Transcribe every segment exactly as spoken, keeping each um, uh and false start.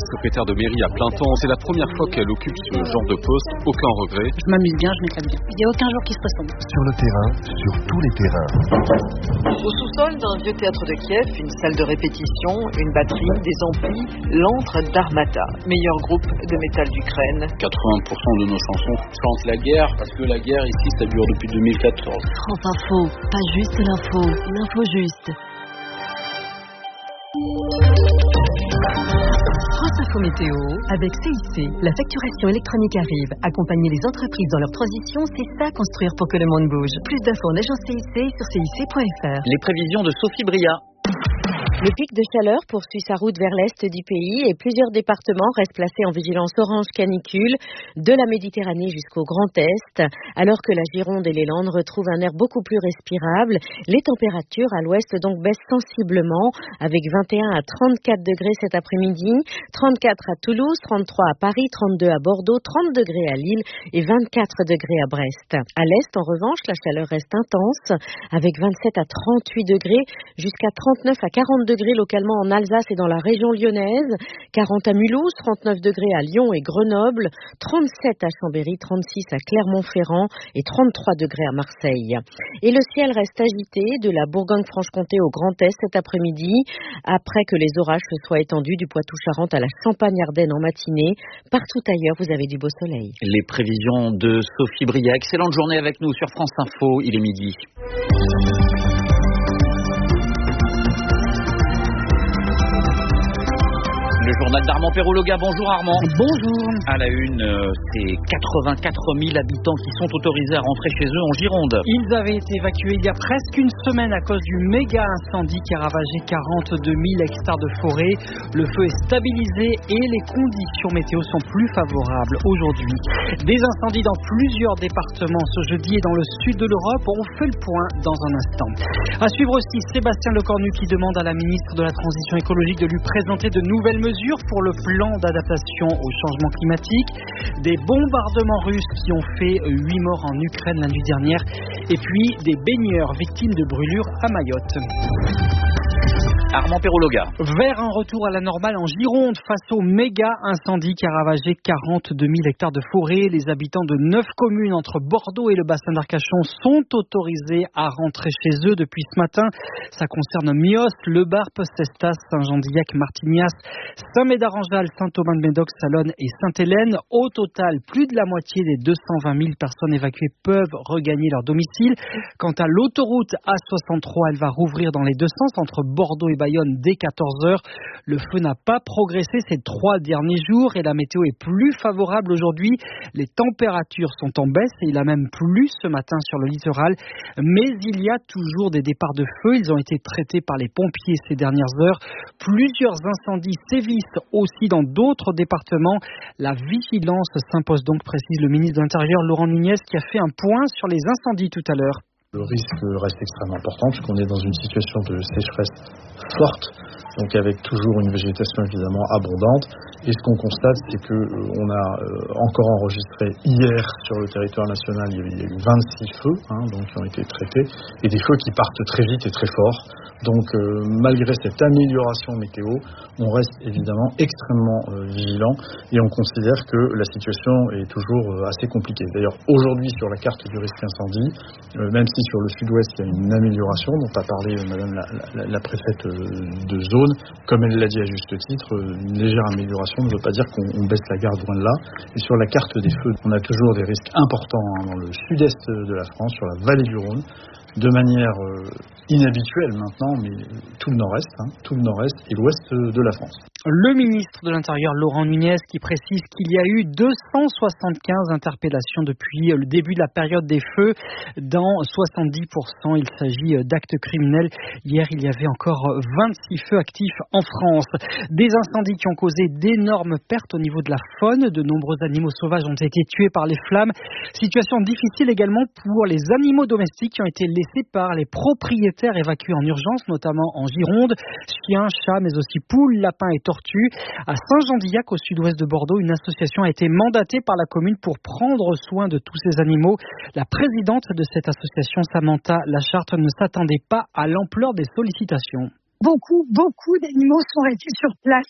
secrétaire de mairie à plein temps. C'est la première fois qu'elle occupe ce genre de poste. Aucun regret. Je m'amuse bien, je m'éclate bien. Il n'y a aucun jour qui se ressemble. Sur le terrain, sur tous les terrains. Au sous-sol d'un vieux théâtre de Kiev, une salle de répétition, une batterie, des amplis, l'antre d'Armata, meilleur groupe de métal d'Ukraine. quatre-vingts pour cent de nos chansons chantent la guerre, parce que la guerre ici, ça dure depuis deux mille quatorze. France Info, pas juste l'info, l'info juste. France Info Météo, avec C I C, la facturation électronique arrive. Accompagner les entreprises dans leur transition, c'est ça construire pour que le monde bouge. Plus d'infos en agence C I C sur C I C point F R. Les prévisions de Sophie Bria. Le pic de chaleur poursuit sa route vers l'est du pays et plusieurs départements restent placés en vigilance orange canicule, de la Méditerranée jusqu'au Grand Est, alors que la Gironde et les Landes retrouvent un air beaucoup plus respirable. Les températures à l'ouest donc baissent sensiblement, avec vingt et un à trente-quatre degrés cet après-midi, trente-quatre à Toulouse, trente-trois à Paris, trente-deux à Bordeaux, trente degrés à Lille et vingt-quatre degrés à Brest. À l'est, en revanche, la chaleur reste intense, avec vingt-sept à trente-huit degrés, jusqu'à trente-neuf à quarante degrés localement en Alsace et dans la région lyonnaise, quarante à Mulhouse, trente-neuf degrés à Lyon et Grenoble, trente-sept à Chambéry, trente-six à Clermont-Ferrand et trente-trois degrés à Marseille. Et le ciel reste agité de la Bourgogne-Franche-Comté au Grand Est cet après-midi, après que les orages se soient étendus du Poitou-Charentes à la Champagne-Ardenne en matinée. Partout ailleurs, vous avez du beau soleil. Les prévisions de Sophie Bria. Excellente journée avec nous sur France Info, il est midi. Le journal d'Armand Perrologa. Bonjour Armand. Bonjour. À la une, euh, c'est quatre-vingt-quatre mille habitants qui sont autorisés à rentrer chez eux en Gironde. Ils avaient été évacués il y a presque une semaine à cause du méga incendie qui a ravagé quarante-deux mille hectares de forêt. Le feu est stabilisé et les conditions météo sont plus favorables aujourd'hui. Des incendies dans plusieurs départements ce jeudi et dans le sud de l'Europe. On fait le point dans un instant. À suivre aussi Sébastien Lecornu qui demande à la ministre de la Transition écologique de lui présenter de nouvelles mesures pour le plan d'adaptation au changement climatique, des bombardements russes qui ont fait huit morts en Ukraine l'année dernière, et puis des baigneurs victimes de brûlures à Mayotte. Armand Perrologa. Vers un retour à la normale en Gironde face au méga incendie qui a ravagé quarante-deux mille hectares de forêt. Les habitants de neuf communes entre Bordeaux et le bassin d'Arcachon sont autorisés à rentrer chez eux depuis ce matin. Ça concerne Mios, Le Barp, Cestas, Saint-Jean-d'Illac, Martignas, Saint-Médard-en-Jalles, Saint-Thomas-de-Médoc, Salonne et Sainte-Hélène. Au total, plus de la moitié des deux cent vingt mille personnes évacuées peuvent regagner leur domicile. Quant à l'autoroute A soixante-trois, elle va rouvrir dans les deux sens entre Bordeaux et Bayonne dès quatorze heures. Le feu n'a pas progressé ces trois derniers jours et la météo est plus favorable aujourd'hui. Les températures sont en baisse et il a même plu ce matin sur le littoral. Mais il y a toujours des départs de feu. Ils ont été traités par les pompiers ces dernières heures. Plusieurs incendies sévissent aussi dans d'autres départements. La vigilance s'impose donc, précise le ministre de l'Intérieur Laurent Nunez, qui a fait un point sur les incendies tout à l'heure. Le risque reste extrêmement important puisqu'on est dans une situation de sécheresse forte, donc avec toujours une végétation évidemment abondante. Et ce qu'on constate, c'est que euh, on a euh, encore enregistré hier sur le territoire national, il y a eu, il y a eu vingt-six feux hein, donc, qui ont été traités, et des feux qui partent très vite et très fort. Donc euh, malgré cette amélioration météo, on reste évidemment extrêmement euh, vigilant et on considère que la situation est toujours euh, assez compliquée. D'ailleurs aujourd'hui sur la carte du risque incendie, euh, même si sur le sud-ouest il y a une amélioration dont a parlé euh, madame la, la, la préfète euh, de zone, comme elle l'a dit à juste titre, euh, une légère amélioration ne veut pas dire qu'on on baisse la garde loin de là. Et sur la carte des feux, on a toujours des risques importants hein, dans le sud-est de la France, sur la vallée du Rhône, de manière euh, inhabituelle maintenant, mais tout le nord-est, hein, tout le nord-est et l'ouest de la France. Le ministre de l'Intérieur Laurent Nunez qui précise qu'il y a eu deux cent soixante-quinze interpellations depuis le début de la période des feux. Dans soixante-dix pour cent, il s'agit d'actes criminels. Hier, il y avait encore vingt-six feux actifs en France. Des incendies qui ont causé d'énormes pertes au niveau de la faune. De nombreux animaux sauvages ont été tués par les flammes. Situation difficile également pour les animaux domestiques qui ont été laissés par les propriétaires évacués en urgence, notamment en Gironde. Chiens, chats, mais aussi poules, lapins et tortues. À Saint-Jean-d'Illac, au sud-ouest de Bordeaux, une association a été mandatée par la commune pour prendre soin de tous ces animaux. La présidente de cette association, Samantha Lacharte, ne s'attendait pas à l'ampleur des sollicitations. beaucoup, beaucoup d'animaux sont restés sur place.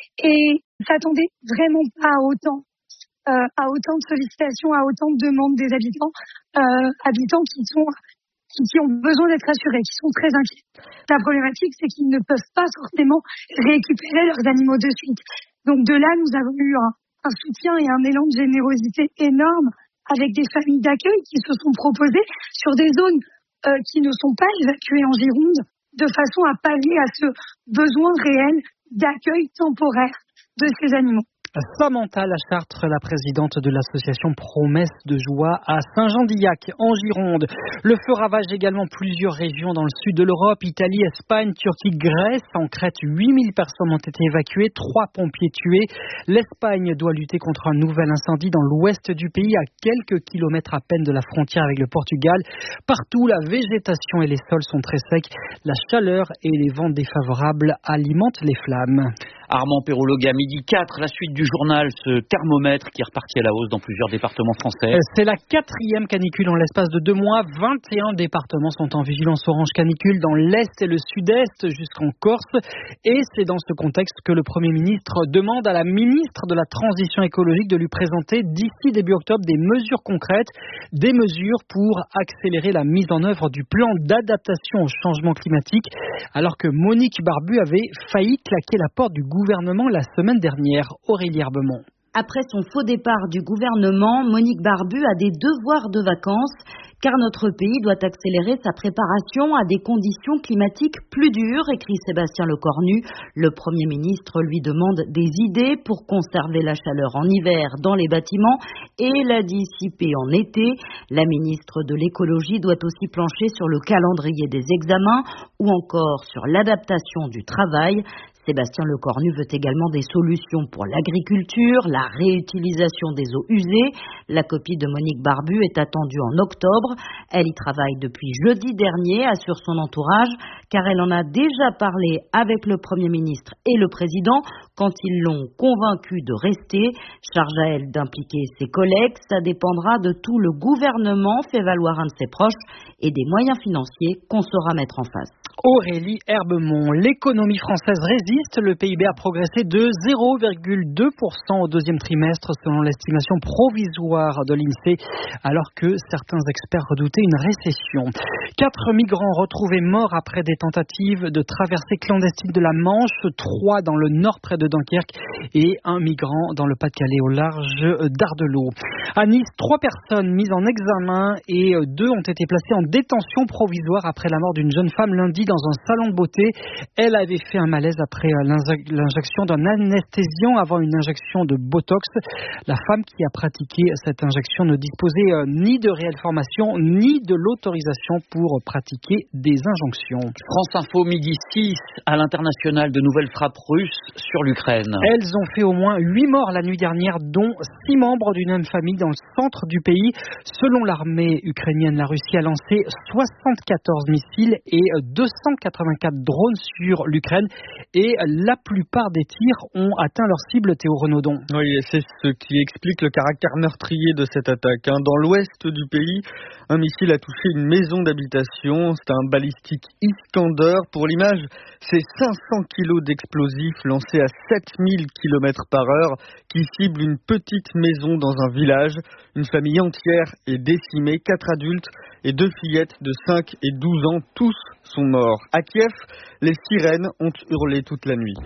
Et on s'attendait vraiment pas à autant, euh, à autant de sollicitations, à autant de demandes des habitants, euh, habitants qui sont, qui, qui ont besoin d'être assurés, qui sont très inquiets. La problématique, c'est qu'ils ne peuvent pas forcément récupérer leurs animaux de suite. Donc de là, nous avons eu un, un soutien et un élan de générosité énorme avec des familles d'accueil qui se sont proposées sur des zones euh, qui ne sont pas évacuées en Gironde, de façon à pallier à ce besoin réel d'accueil temporaire de ces animaux. Samantha Lachartre, la présidente de l'association Promesse de Joie à Saint-Jean-d'Illac, en Gironde. Le feu ravage également plusieurs régions dans le sud de l'Europe, Italie, Espagne, Turquie, Grèce. En Crète, huit mille personnes ont été évacuées, trois pompiers tués. L'Espagne doit lutter contre un nouvel incendie dans l'ouest du pays, à quelques kilomètres à peine de la frontière avec le Portugal. Partout, la végétation et les sols sont très secs. La chaleur et les vents défavorables alimentent les flammes. Armand Perrologa, midi quatre, la suite du journal, ce thermomètre qui est reparti à la hausse dans plusieurs départements français. C'est la quatrième canicule en l'espace de deux mois. vingt et un départements sont en vigilance orange canicule dans l'Est et le Sud-Est jusqu'en Corse. Et c'est dans ce contexte que le Premier ministre demande à la ministre de la Transition écologique de lui présenter d'ici début octobre des mesures concrètes, des mesures pour accélérer la mise en œuvre du plan d'adaptation au changement climatique, alors que Monique Barbu avait failli claquer la porte du gouvernement la semaine dernière. Aurélie Herbemont. Après son faux départ du gouvernement, Monique Barbu a des devoirs de vacances, car notre pays doit accélérer sa préparation à des conditions climatiques plus dures, écrit Sébastien Lecornu. Le Premier ministre lui demande des idées pour conserver la chaleur en hiver dans les bâtiments et la dissiper en été. La ministre de l'écologie doit aussi plancher sur le calendrier des examens ou encore sur l'adaptation du travail. Sébastien Lecornu veut également des solutions pour l'agriculture, la réutilisation des eaux usées. La copie de Monique Barbu est attendue en octobre. Elle y travaille depuis jeudi dernier, assure son entourage, car elle en a déjà parlé avec le Premier ministre et le Président quand ils l'ont convaincue de rester. Charge à elle d'impliquer ses collègues. Ça dépendra de tout le gouvernement, fait valoir un de ses proches, et des moyens financiers qu'on saura mettre en face. Aurélie Herbemont. L'économie française résiste. Le P I B a progressé de zéro virgule deux pour cent au deuxième trimestre selon l'estimation provisoire de l'INSEE, alors que certains experts redoutaient une récession. Quatre migrants retrouvés morts après des tentatives de traversée clandestine de la Manche, trois dans le nord près de Dunkerque et un migrant dans le Pas-de-Calais au large d'Ardelot. À Nice, trois personnes mises en examen et deux ont été placées en détention provisoire après la mort d'une jeune femme lundi dans un salon de beauté. Elle avait fait un malaise après l'injection d'un anesthésiant avant une injection de Botox. La femme qui a pratiqué cette injection ne disposait ni de réelle formation ni de l'autorisation pour pratiquer des injonctions. France Info, midi six, à l'international, de nouvelles frappes russes sur l'Ukraine. Elles ont fait au moins huit morts la nuit dernière, dont six membres d'une même famille dans le centre du pays. Selon l'armée ukrainienne, la Russie a lancé soixante-quatorze missiles et deux cent quatre-vingt-quatre drones sur l'Ukraine et la plupart des tirs ont atteint leur cible, Théo Renaudon. Oui, c'est ce qui explique le caractère meurtrier de cette attaque. Dans l'ouest du pays, un missile a touché une maison d'habitation. C'est un balistique Iskander. Pour l'image, c'est cinq cents kilos d'explosifs lancés à sept mille kilomètres par heure qui ciblent une petite maison dans un village. Une famille entière est décimée, quatre adultes et deux fillettes de cinq et douze ans, tous sont morts. À Kiev, les sirènes ont hurlé toute la nuit.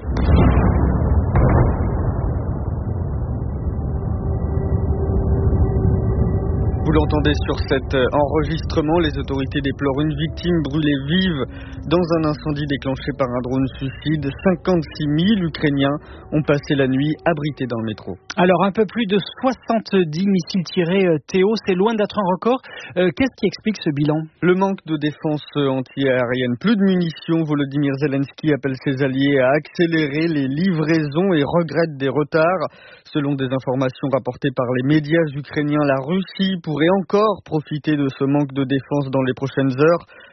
Vous l'entendez sur cet enregistrement, les autorités déplorent une victime brûlée vive dans un incendie déclenché par un drone suicide. cinquante-six mille Ukrainiens ont passé la nuit abrités dans le métro. Alors un peu plus de soixante-dix missiles tirés, Théo, c'est loin d'être un record. Euh, qu'est-ce qui explique ce bilan ? Le manque de défense anti-aérienne. Plus de munitions, Volodymyr Zelensky appelle ses alliés à accélérer les livraisons et regrette des retards. Selon des informations rapportées par les médias ukrainiens, la Russie pourrait encore profiter de ce manque de défense dans les prochaines heures,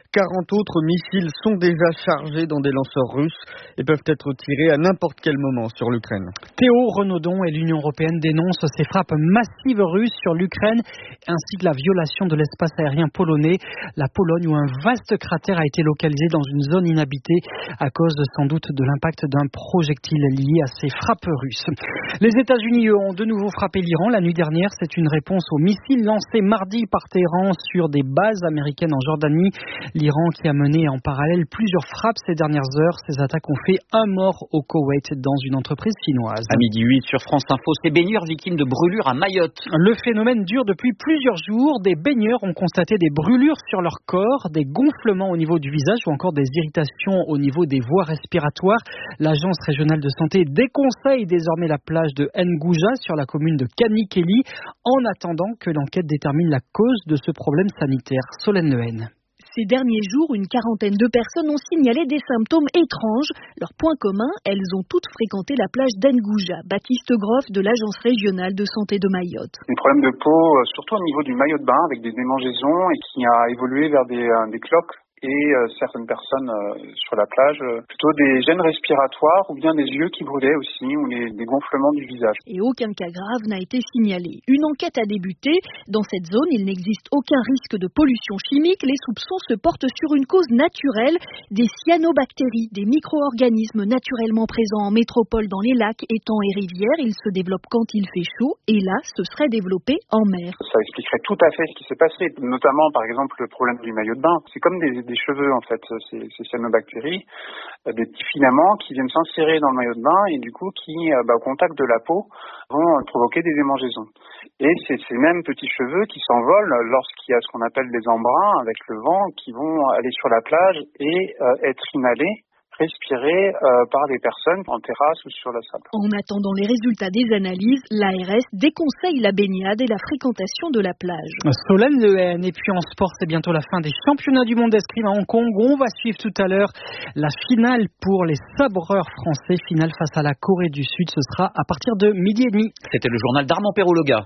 quarante autres missiles sont déjà chargés dans des lanceurs russes et peuvent être tirés à n'importe quel moment sur l'Ukraine. Théo Renaudon et l'Union européenne dénoncent ces frappes massives russes sur l'Ukraine ainsi que la violation de l'espace aérien polonais. La Pologne où un vaste cratère a été localisé dans une zone inhabitée à cause sans doute de l'impact d'un projectile lié à ces frappes russes. Les États-Unis eux, ont de nouveau frappé l'Iran la nuit dernière. C'est une réponse aux missiles lancés mardi par Téhéran sur des bases américaines en Jordanie. L'Iran qui a mené en parallèle plusieurs frappes ces dernières heures. Ces attaques ont fait un mort au Koweït dans une entreprise chinoise. À midi huit sur France Info, ces baigneurs victimes de brûlures à Mayotte. Le phénomène dure depuis plusieurs jours. Des baigneurs ont constaté des brûlures sur leur corps, des gonflements au niveau du visage ou encore des irritations au niveau des voies respiratoires. L'agence régionale de santé déconseille désormais la plage de Ngouja sur la commune de Kanikeli en attendant que l'enquête détermine la cause de ce problème sanitaire. Solène Lehen. Ces derniers jours, une quarantaine de personnes ont signalé des symptômes étranges. Leur point commun, elles ont toutes fréquenté la plage d'Ngouja. Baptiste Groff de l'Agence régionale de santé de Mayotte. Un problème de peau, surtout au niveau du maillot de bain, avec des démangeaisons et qui a évolué vers des, euh, des cloques. Et euh, certaines personnes euh, sur la plage, euh, plutôt des gènes respiratoires ou bien des yeux qui brûlaient aussi, ou les, des gonflements du visage. Et aucun cas grave n'a été signalé. Une enquête a débuté. Dans cette zone, il n'existe aucun risque de pollution chimique. Les soupçons se portent sur une cause naturelle, des cyanobactéries, des micro-organismes naturellement présents en métropole dans les lacs, étangs et rivières. Ils se développent quand il fait chaud et là, ce serait développé en mer. Ça expliquerait tout à fait ce qui s'est passé, notamment par exemple le problème du maillot de bain. C'est comme des des cheveux en fait, ces, ces cyanobactéries, euh, des petits filaments qui viennent s'insérer dans le maillot de bain et du coup qui, euh, bah, au contact de la peau, vont euh, provoquer des démangeaisons. Et c'est ces mêmes petits cheveux qui s'envolent lorsqu'il y a ce qu'on appelle des embruns avec le vent, qui vont aller sur la plage et euh, être inhalés, respirés euh, par les personnes en terrasse ou sur la sable. En attendant les résultats des analyses, l'A R S déconseille la baignade et la fréquentation de la plage. Solène Lehen, et puis en sport, c'est bientôt la fin des championnats du monde d'escrime à Hong Kong. On va suivre tout à l'heure la finale pour les sabreurs français. Finale face à la Corée du Sud, ce sera à partir de midi et demi. C'était le journal d'Armand Perrologa.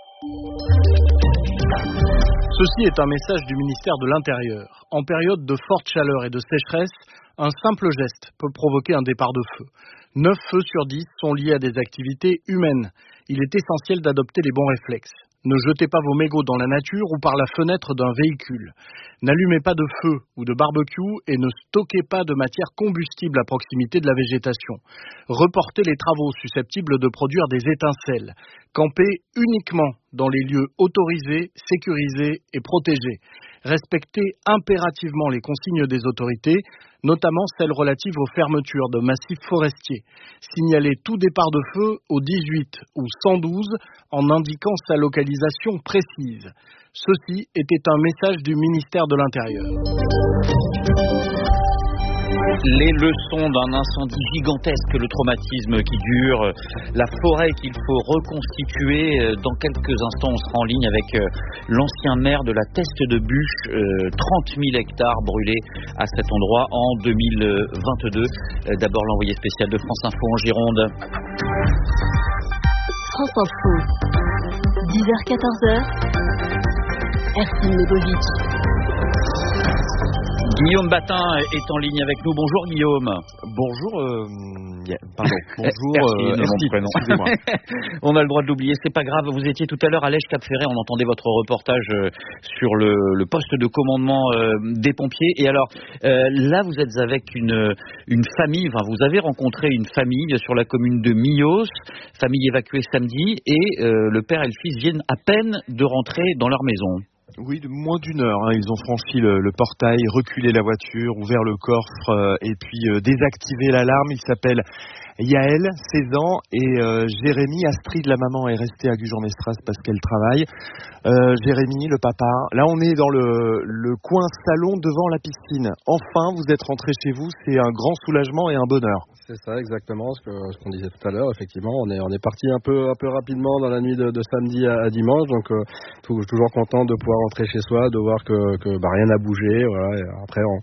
Ceci est un message du ministère de l'Intérieur. En période de forte chaleur et de sécheresse, un simple geste peut provoquer un départ de feu. neuf feux sur dix sont liés à des activités humaines. Il est essentiel d'adopter les bons réflexes. Ne jetez pas vos mégots dans la nature ou par la fenêtre d'un véhicule. N'allumez pas de feu ou de barbecue et ne stockez pas de matière combustible à proximité de la végétation. Reportez les travaux susceptibles de produire des étincelles. Campez uniquement dans les lieux autorisés, sécurisés et protégés. Respectez impérativement les consignes des autorités, notamment celles relatives aux fermetures de massifs forestiers. Signalez tout départ de feu au dix-huit ou cent douze en indiquant sa localisation précise. Ceci était un message du ministère de l'Intérieur. Les leçons d'un incendie gigantesque, le traumatisme qui dure, la forêt qu'il faut reconstituer. Dans quelques instants, on sera en ligne avec l'ancien maire de la Teste de Buch, trente mille hectares brûlés à cet endroit en deux mille vingt-deux. D'abord l'envoyé spécial de France Info en Gironde. France Info, dix heures quatorze heures, Ercine Lebovic. Guillaume Batin est en ligne avec nous. Bonjour Guillaume. Bonjour, euh, yeah, pardon. Bonjour, euh, euh, mon prénom. Excusez-moi. On a le droit de l'oublier, c'est pas grave. Vous étiez tout à l'heure à Lège-Cap-Ferret, on entendait votre reportage euh, sur le, le poste de commandement euh, des pompiers. Et alors, euh, là, vous êtes avec une, une famille, enfin, vous avez rencontré une famille sur la commune de Millos, famille évacuée samedi, et euh, le père et le fils viennent à peine de rentrer dans leur maison. Oui, de moins d'une heure. Hein. Ils ont franchi le, le portail, reculé la voiture, ouvert le coffre euh, et puis euh, désactivé l'alarme. Ils s'appellent Yaël, seize ans, et euh, Jérémy. Astrid, la maman, est restée à Gujan-Mestras parce qu'elle travaille. Euh, Jérémy, le papa. Là, on est dans le, le coin salon devant la piscine. Enfin, vous êtes rentré chez vous. C'est un grand soulagement et un bonheur. C'est ça, exactement, ce, que, ce qu'on disait tout à l'heure. Effectivement, on est, on est parti un peu, un peu rapidement dans la nuit de, de samedi à, à dimanche, donc euh, tout, toujours content de pouvoir rentrer chez soi, de voir que, que bah, rien n'a bougé. Voilà. Et après, on,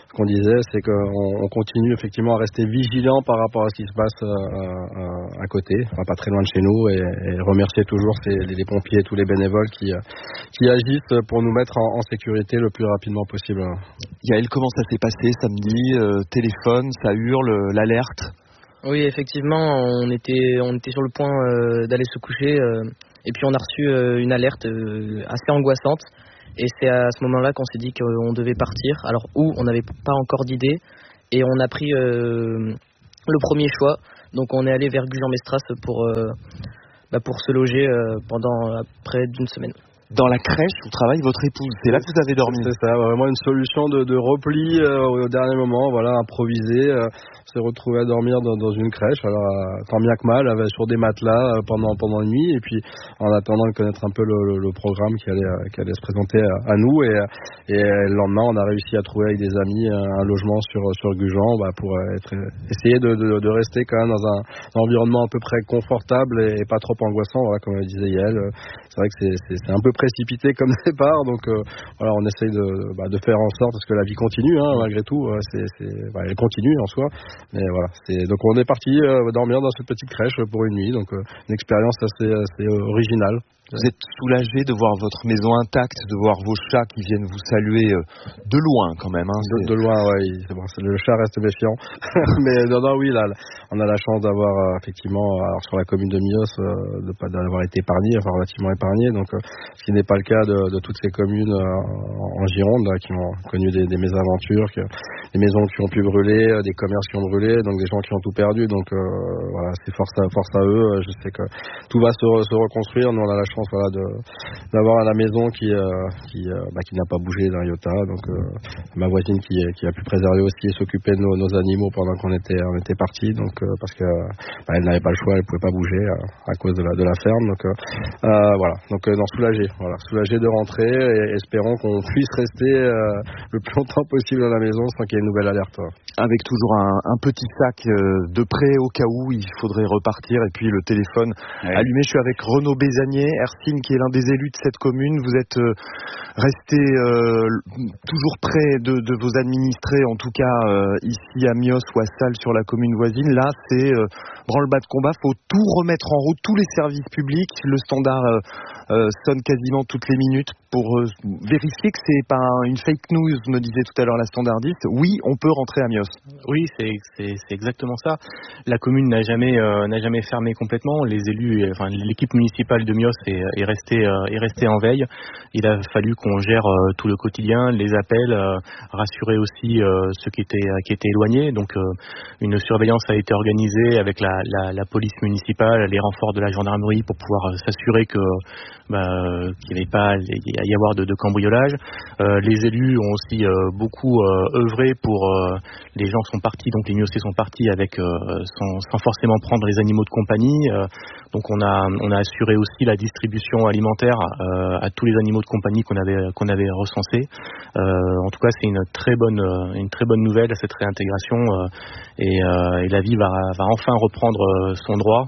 ce qu'on disait, c'est qu'on on continue effectivement à rester vigilant par rapport à ce qui se passe euh, à côté, enfin, pas très loin de chez nous, et, et remercier toujours ces, les, les pompiers et tous les bénévoles qui, qui agissent pour nous mettre en, en sécurité le plus rapidement possible. Yael, comment ça s'est passé samedi? euh, Téléphone, ça hurle, l'alerte? Oui, effectivement, on était, on était sur le point euh, d'aller se coucher, euh, et puis on a reçu euh, une alerte euh, assez angoissante. Et c'est à ce moment-là qu'on s'est dit qu'on devait partir. Alors où, on n'avait pas encore d'idée. Et on a pris euh, le premier choix. Donc on est allé vers Gujan-Mestras pour, euh, bah pour se loger euh, pendant près d'une semaine. Dans la crèche où travaille votre épouse, c'est là que vous avez dormi? C'est ça, vraiment une solution de, de repli euh, au dernier moment, voilà, improvisé. Euh, on s'est retrouvé à dormir dans, dans une crèche, alors euh, tant bien que mal, euh, sur des matelas euh, pendant pendant une nuit, et puis en attendant de connaître un peu le, le, le programme qui allait euh, qui allait se présenter à, à nous, et, et le lendemain, on a réussi à trouver avec des amis un logement sur sur Gujan, bah, pour être, essayer de, de, de rester quand même dans un, un environnement à peu près confortable et, et pas trop angoissant, voilà, comme le disait Yael. C'est vrai que c'est, c'est, c'est un peu précipité comme départ, donc euh, voilà, on essaye de, bah, de faire en sorte, parce que la vie continue, hein, malgré tout, euh, c'est, c'est, bah, elle continue en soi, mais voilà, c'est, donc on est parti euh, dormir dans cette petite crèche pour une nuit, donc euh, une expérience assez, assez originale. Vous êtes soulagé de voir votre maison intacte, de voir vos chats qui viennent vous saluer de loin quand même. Hein, de, de loin, oui. C'est bon, c'est, le chat reste méfiant. Mais non, non, oui, là, on a la chance d'avoir euh, effectivement, alors sur la commune de Mios, euh, de pas d'avoir été épargné, enfin relativement épargné. Donc, euh, ce qui n'est pas le cas de, de toutes ces communes euh, en Gironde là, qui ont connu des, des mésaventures, que, des maisons qui ont pu brûler, des commerces qui ont brûlé, donc des gens qui ont tout perdu. Donc euh, voilà, c'est force à force à eux. Je sais que tout va se, se reconstruire. Nous, on a la chance, voilà, de, d'avoir la maison qui euh, qui, euh, bah, qui n'a pas bougé d'un iota. Donc euh, ma voisine qui, qui a pu préserver aussi et s'occuper de nos, nos animaux pendant qu'on était on était partis. Donc euh, parce que bah, elle n'avait pas le choix, elle pouvait pas bouger euh, à cause de la de la ferme. Donc euh, euh, voilà. Donc euh, non, soulagé, voilà, soulagé de rentrer, et espérons qu'on puisse rester euh, le plus longtemps possible à la maison sans qu'il y ait une nouvelle alerte. Avec toujours un, un petit sac de prêt au cas où il faudrait repartir, et puis le téléphone ouais. allumé. Je suis avec Renaud Bézanier, Ercine, qui est l'un des élus de cette commune. Vous êtes euh, resté euh, toujours près de, de vos administrés, en tout cas euh, ici à Mios ou à Salles sur la commune voisine. Là, c'est euh, branle-bas de combat. Faut tout remettre en route, tous les services publics. Le standard euh, euh, sonne quasiment toutes les minutes pour euh, vérifier que c'est pas une fake news, me disait tout à l'heure la standardiste. Oui, on peut rentrer à Mios. Oui, c'est, c'est, c'est exactement ça. La commune n'a jamais, euh, n'a jamais fermé complètement. Les élus, enfin l'équipe municipale de Mios est, est restée, euh, est restée en veille. Il a fallu qu'on gère euh, tout le quotidien, les appels, euh, rassurer aussi euh, ceux qui étaient, qui étaient éloignés. Donc euh, une surveillance a été organisée avec la, la, la police municipale, les renforts de la gendarmerie pour pouvoir euh, s'assurer que bah, euh, qu'il n'y avait pas à y avoir de, de cambriolage. Euh, les élus ont aussi euh, beaucoup euh, œuvré pour euh, les gens sont partis, donc les Miosais sont partis avec euh, sans, sans forcément prendre les animaux de compagnie. Euh, donc on a on a assuré aussi la distribution alimentaire euh, à tous les animaux de compagnie qu'on avait qu'on avait recensés. Euh, en tout cas, c'est une très bonne une très bonne nouvelle, cette réintégration, euh, et, euh, et la vie va va enfin reprendre son droit.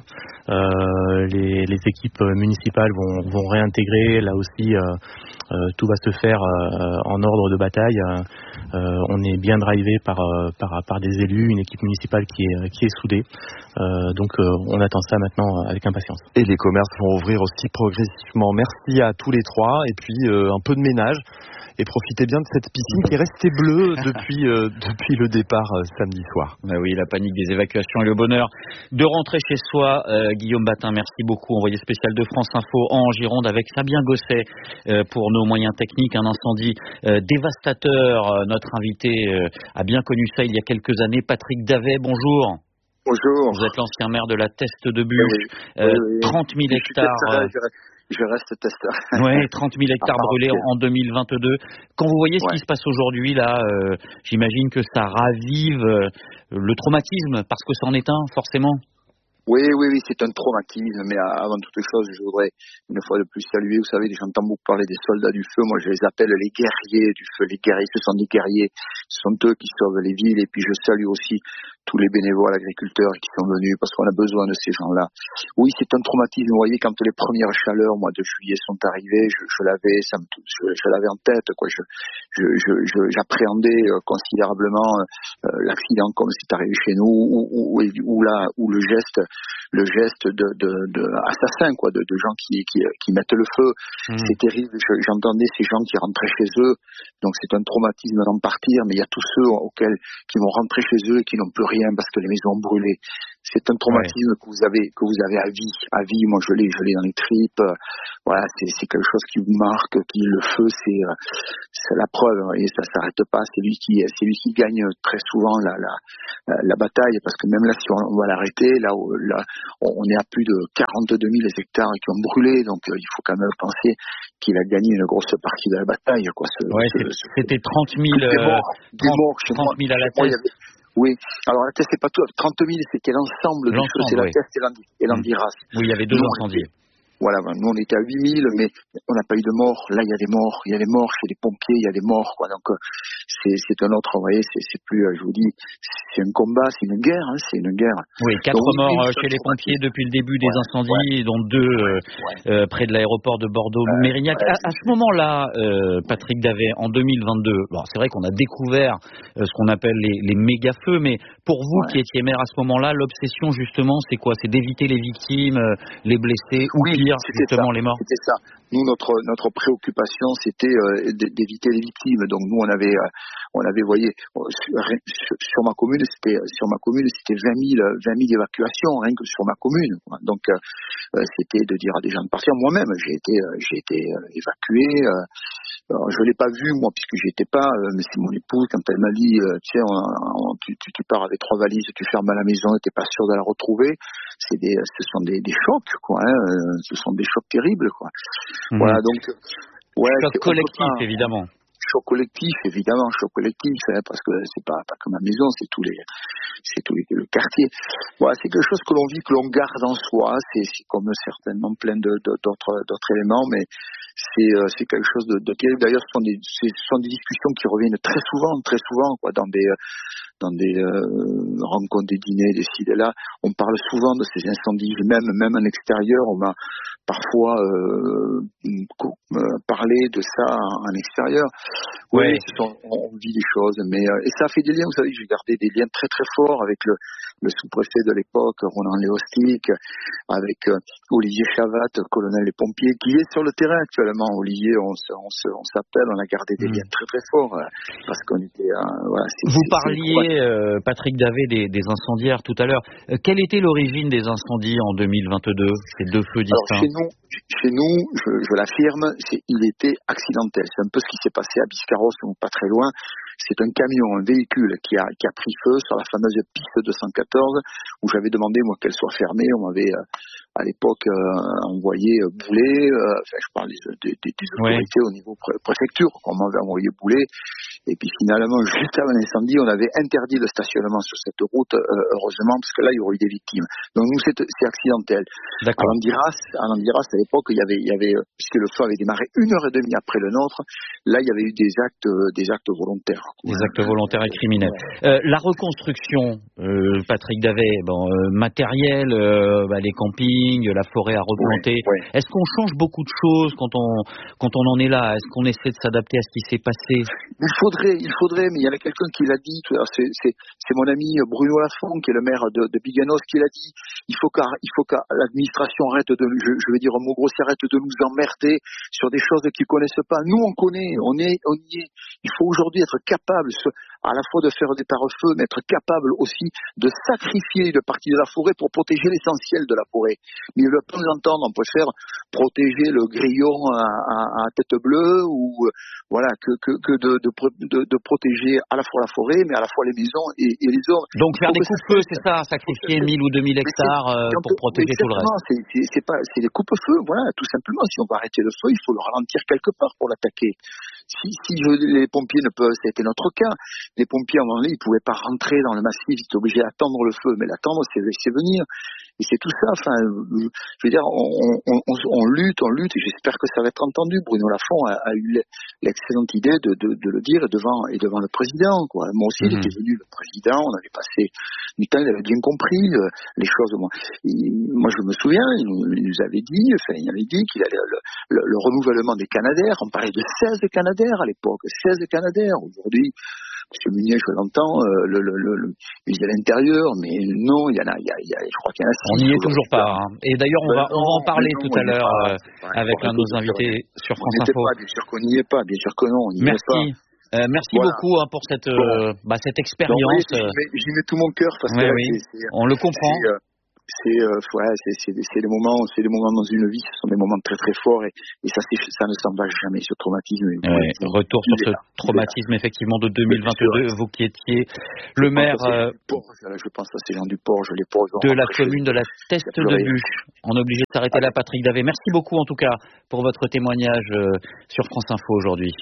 Euh, les, les équipes municipales vont, vont réintégrer. Là aussi, euh, euh, tout va se faire euh, en ordre de bataille. Euh, on est bien drivé par, par, par des élus, une équipe municipale qui est, qui est soudée. Euh, donc, euh, on attend ça maintenant avec impatience. Et les commerces vont ouvrir aussi progressivement. Merci à tous les trois. Et puis, euh, un peu de ménage. Et profitez bien de cette piscine qui est restée bleue depuis, euh, depuis le départ euh, samedi soir. Ben oui, la panique des évacuations et le bonheur de rentrer chez soi. Euh, Guillaume Batin, merci beaucoup. Envoyé spécial de France Info en Gironde avec Fabien Gosset euh, pour nos moyens techniques. Un incendie euh, dévastateur. Euh, notre invité euh, a bien connu ça il y a quelques années. Patrick Davet, bonjour. Bonjour. Vous êtes l'ancien maire de la Teste de Buch. Oui, euh, oui, oui. trente mille hectares. Je reste testeur. Oui, trente mille hectares ah, brûlés en deux mille vingt-deux. Quand vous voyez ce ouais. qui se passe aujourd'hui, là, euh, j'imagine que ça ravive euh, le traumatisme, parce que c'en est un, forcément. Oui, oui, oui, c'est un traumatisme, mais avant toute chose, je voudrais une fois de plus saluer, vous savez, j'entends beaucoup parler des soldats du feu, moi je les appelle les guerriers du feu, les guerriers, ce sont des guerriers, ce sont eux qui sauvent les villes, et puis je salue aussi tous les bénévoles agriculteurs qui sont venus parce qu'on a besoin de ces gens-là. Oui, c'est un traumatisme. Vous voyez, quand les premières chaleurs, mois de juillet, sont arrivées, je, je l'avais, ça me, je, je l'avais en tête, quoi. Je, je, je, je j'appréhendais considérablement euh, l'accident comme c'est arrivé chez nous, ou, ou, ou là, où le geste, le geste de, de, de assassin, quoi, de, de gens qui, qui, qui mettent le feu. Mmh. C'est terrible. Je, j'entendais ces gens qui rentraient chez eux. Donc c'est un traumatisme d'en partir, mais il y a tous ceux auxquels qui vont rentrer chez eux et qui n'ont plus rien parce que les maisons ont brûlé. C'est un traumatisme ouais. que vous avez que vous avez à vie, à vie. Moi je l'ai, je l'ai dans les tripes. Voilà, c'est c'est quelque chose qui vous marque. Qui le feu, c'est c'est la preuve et ça s'arrête pas. C'est lui qui c'est lui qui gagne très souvent la la la bataille parce que même là si on, on va l'arrêter, là, là on est à plus de quarante-deux mille hectares qui ont brûlé, donc il faut quand même penser qu'il a gagné une grosse partie de la bataille, quoi. Ce, ouais, ce, ce, c'était trente mille, des morts, des morts chez trente mille à la tête. Oui, alors la tête c'est pas tout, trente mille c'était l'ensemble, l'ensemble du feu, c'est oui. la tête et l'Andiras. Oui, il y avait deux incendies. Voilà, nous on était à huit mille, mais on n'a pas eu de morts. Là, il y a des morts, il y a des morts chez les pompiers, il y a des morts, quoi. Donc, c'est, c'est un autre, vous voyez, c'est, c'est plus, je vous dis, c'est un combat, c'est une guerre, hein, c'est une guerre. Oui, quatre Donc, morts oui, chez les pompiers depuis le début des ouais, incendies, ouais, dont deux euh, ouais. euh, près de l'aéroport de Bordeaux-Mérignac. Ouais, à, à ce moment-là, euh, Patrick Davet, en deux mille vingt-deux, bon, c'est vrai qu'on a découvert euh, ce qu'on appelle les, les méga-feux, mais pour vous ouais. qui étiez maire à ce moment-là, l'obsession justement, c'est quoi? C'est d'éviter les victimes, euh, les blessés, ou oui, pire, justement ça. les morts. C'était ça. Nous, notre notre préoccupation, c'était euh, d'éviter les victimes. Donc nous, on avait, euh, on avait, voyez, sur, sur ma commune, c'était sur ma commune, c'était vingt mille évacuations rien que sur ma commune. Donc euh, c'était de dire à des gens de partir. Moi-même, j'ai été, euh, j'ai été euh, évacué. Euh, alors, je l'ai pas vu moi puisque j'y étais pas, euh, mais c'est mon épouse quand elle m'a dit, euh, tu sais, on, on, tu, tu, tu pars avec trois valises, tu fermes à la maison, t'es pas sûr de la retrouver. C'est des, ce sont des, des chocs, quoi. Hein, ce sont des chocs terribles, quoi. Mmh. Voilà, donc, ouais. Choc collectif, pas, évidemment. Choc collectif, évidemment, choc collectif, hein, parce que c'est pas, pas que ma maison, c'est tous les, c'est tout les, le quartier. Voilà, c'est quelque chose que l'on vit, que l'on garde en soi. C'est, c'est comme certainement plein de, de, d'autres, d'autres éléments, mais c'est, euh, c'est quelque chose de, de terrible. D'ailleurs, ce sont des, ce sont des discussions qui reviennent très souvent, très souvent, quoi, dans des, dans des euh, rencontres, des dîners, des ci, des là. On parle souvent de ces incendies, même, même en extérieur, on m'a parfois euh, parlé de ça en, en extérieur. Oui, ouais. sont, on vit des choses, mais euh, et ça fait des liens. Vous savez, j'ai gardé des liens très très forts avec le, le sous-préfet de l'époque, Roland Léostic, avec euh, Olivier Chavat, colonel des pompiers, qui est sur le terrain actuellement. Olivier, on, se, on, se, on s'appelle, on a gardé des mmh. liens très très forts euh, parce qu'on était. Euh, voilà, c'est, Vous c'est, parliez, c'est euh, Patrick Davet, des, des incendiaires tout à l'heure. Euh, quelle était l'origine des incendies en deux mille vingt-deux? Ces deux feux distincts. Alors, chez nous, chez nous, je, je l'affirme, c'est, il était accidentel. C'est un peu ce qui s'est passé à Biscarrosse, donc pas très loin. C'est un camion, un véhicule qui a, qui a pris feu sur la fameuse piste deux cent quatorze où j'avais demandé moi qu'elle soit fermée. On m'avait euh, à l'époque euh, envoyé euh, bouler. Euh, enfin, je parle des, des, des autorités ouais. au niveau pré- préfecture. On m'avait envoyé bouler. Et puis finalement, juste avant l'incendie, on avait interdit le stationnement sur cette route, euh, heureusement, parce que là, il y aurait eu des victimes. Donc nous, c'est, c'est accidentel. D'accord. À l'Andiras, à l'Andiras, à l'époque, il y avait, il y avait, puisque le feu avait démarré une heure et demie après le nôtre, là, il y avait eu des actes, euh, des actes volontaires. Des actes volontaires et criminels. Euh, la reconstruction, euh, Patrick Davet, bon, euh, matériel, euh, bah, les campings, la forêt à replanter. Oui, oui. Est-ce qu'on change beaucoup de choses quand on quand on en est là? Est-ce qu'on essaie de s'adapter à ce qui s'est passé? Il faudrait, il faudrait, mais il y avait quelqu'un qui l'a dit. C'est, c'est, c'est mon ami Bruno Lafont, qui est le maire de, de Biganos, qui l'a dit. Il faut qu'à, il faut qu'à l'administration arrête de, je, je vais dire un mot grossier, arrête de nous emmerder sur des choses qu'ils connaissent pas. Nous, on connaît, on est, on y est. Il faut aujourd'hui être capable, à la fois de faire des pare-feux, mais être capable aussi de sacrifier une partie de la forêt pour protéger l'essentiel de la forêt. Mais de temps en temps, on préfère protéger le grillon à, à, à tête bleue ou voilà que que, que de, de, de, de protéger à la fois la forêt, mais à la fois les maisons et, et les hommes. Donc faire des coupe-feux, c'est ça, sacrifier mille ou deux mille hectares euh, pour protéger tout le reste. C'est, c'est, c'est pas, c'est des coupe-feux, voilà, tout simplement. Si on va arrêter le feu, il faut le ralentir quelque part pour l'attaquer. Si, si je, les pompiers ne peuvent, c'était notre cas. Les pompiers, à un moment donné, ils pouvaient pas rentrer dans le massif, ils étaient obligés d'attendre le feu. Mais l'attendre, c'est laisser venir. et c'est tout ça. Enfin, je veux dire, on, on, on, on lutte, on lutte, et j'espère que ça va être entendu. Bruno Lafont a, a eu l'excellente idée de, de, de le dire devant et devant le président, quoi. Moi aussi, mmh. il était venu, le président, on avait passé du temps, il avait bien compris euh, les choses. Moi, il, moi, je me souviens, il nous, il nous avait dit, enfin, il avait dit qu'il allait le, le, le renouvellement des Canadair. On parlait de seize Canadair à l'époque, seize Canadair. Aujourd'hui, M. Munier, je l'entends, euh, le, le, le, le musée à l'intérieur, mais non, il y en a, il y a, il y a je crois qu'il y en a six. On n'y est toujours pas. Hein. Et d'ailleurs, on, ben va, on va en parler non, tout à l'heure euh, avec l'un de nos invités sur France Info. Pas, bien sûr qu'on n'y est pas, bien sûr que non, on n'y Merci. est pas. Euh, merci voilà. beaucoup hein, pour cette, euh, bah, cette expérience. Donc, oui, j'y, mets, j'y mets tout mon cœur parce ouais, que oui. c'est, c'est, on le comprend. C'est, euh, c'est, euh, ouais, c'est, c'est, c'est des moments, c'est des moments dans une vie, ce sont des moments très très forts et, et ça, c'est, ça ne s'en va jamais, ce traumatisme. Ouais, retour sur ce traumatisme effectivement de deux mille vingt-deux, vous qui étiez le je maire euh, Porge, là, je pense à ces gens du Porge, les Porges, de la commune de la Teste de Buch. On est obligé de s'arrêter là, Patrick Davé. Merci beaucoup en tout cas pour votre témoignage euh, sur France Info aujourd'hui.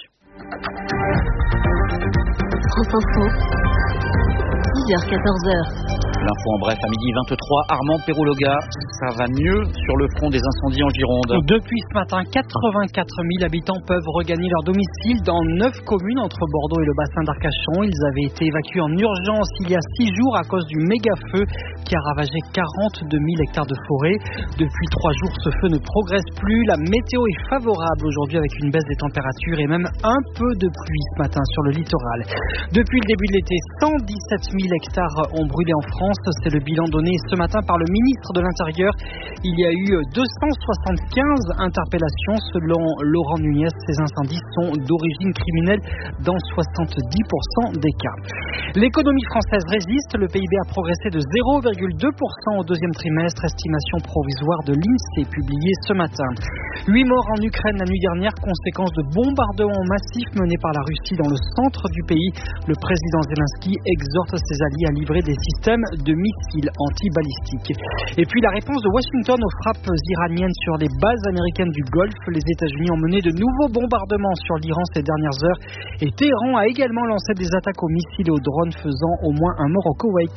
France Info, dix heures quatorze heures. L'info en bref à midi vingt-trois. Armand Perrouloga, ça va mieux sur le front des incendies en Gironde. Depuis ce matin, quatre-vingt-quatre mille habitants peuvent regagner leur domicile dans neuf communes entre Bordeaux et le bassin d'Arcachon. Ils avaient été évacués en urgence il y a six jours à cause du méga feu qui a ravagé quarante-deux mille hectares de forêt. Depuis trois jours, ce feu ne progresse plus. La météo est favorable aujourd'hui avec une baisse des températures et même un peu de pluie ce matin sur le littoral. Depuis le début de l'été, cent dix-sept mille hectares ont brûlé en France. C'est le bilan donné ce matin par le ministre de l'Intérieur. Il y a eu deux cent soixante-quinze interpellations selon Laurent Nunez. Ces incendies sont d'origine criminelle dans soixante-dix pour cent des cas. L'économie française résiste. Le P I B a progressé de zéro virgule deux pour cent au deuxième trimestre. Estimation provisoire de l'INSEE publiée ce matin. Huit morts en Ukraine la nuit dernière, conséquence de bombardements massifs menés par la Russie dans le centre du pays. Le président Zelensky exhorte ses alliés à livrer des systèmes de missiles anti-balistiques. Et puis la réponse de Washington aux frappes iraniennes sur les bases américaines du Golfe. Les États-Unis ont mené de nouveaux bombardements sur l'Iran ces dernières heures et Téhéran a également lancé des attaques aux missiles et aux drones faisant au moins un mort au Koweït.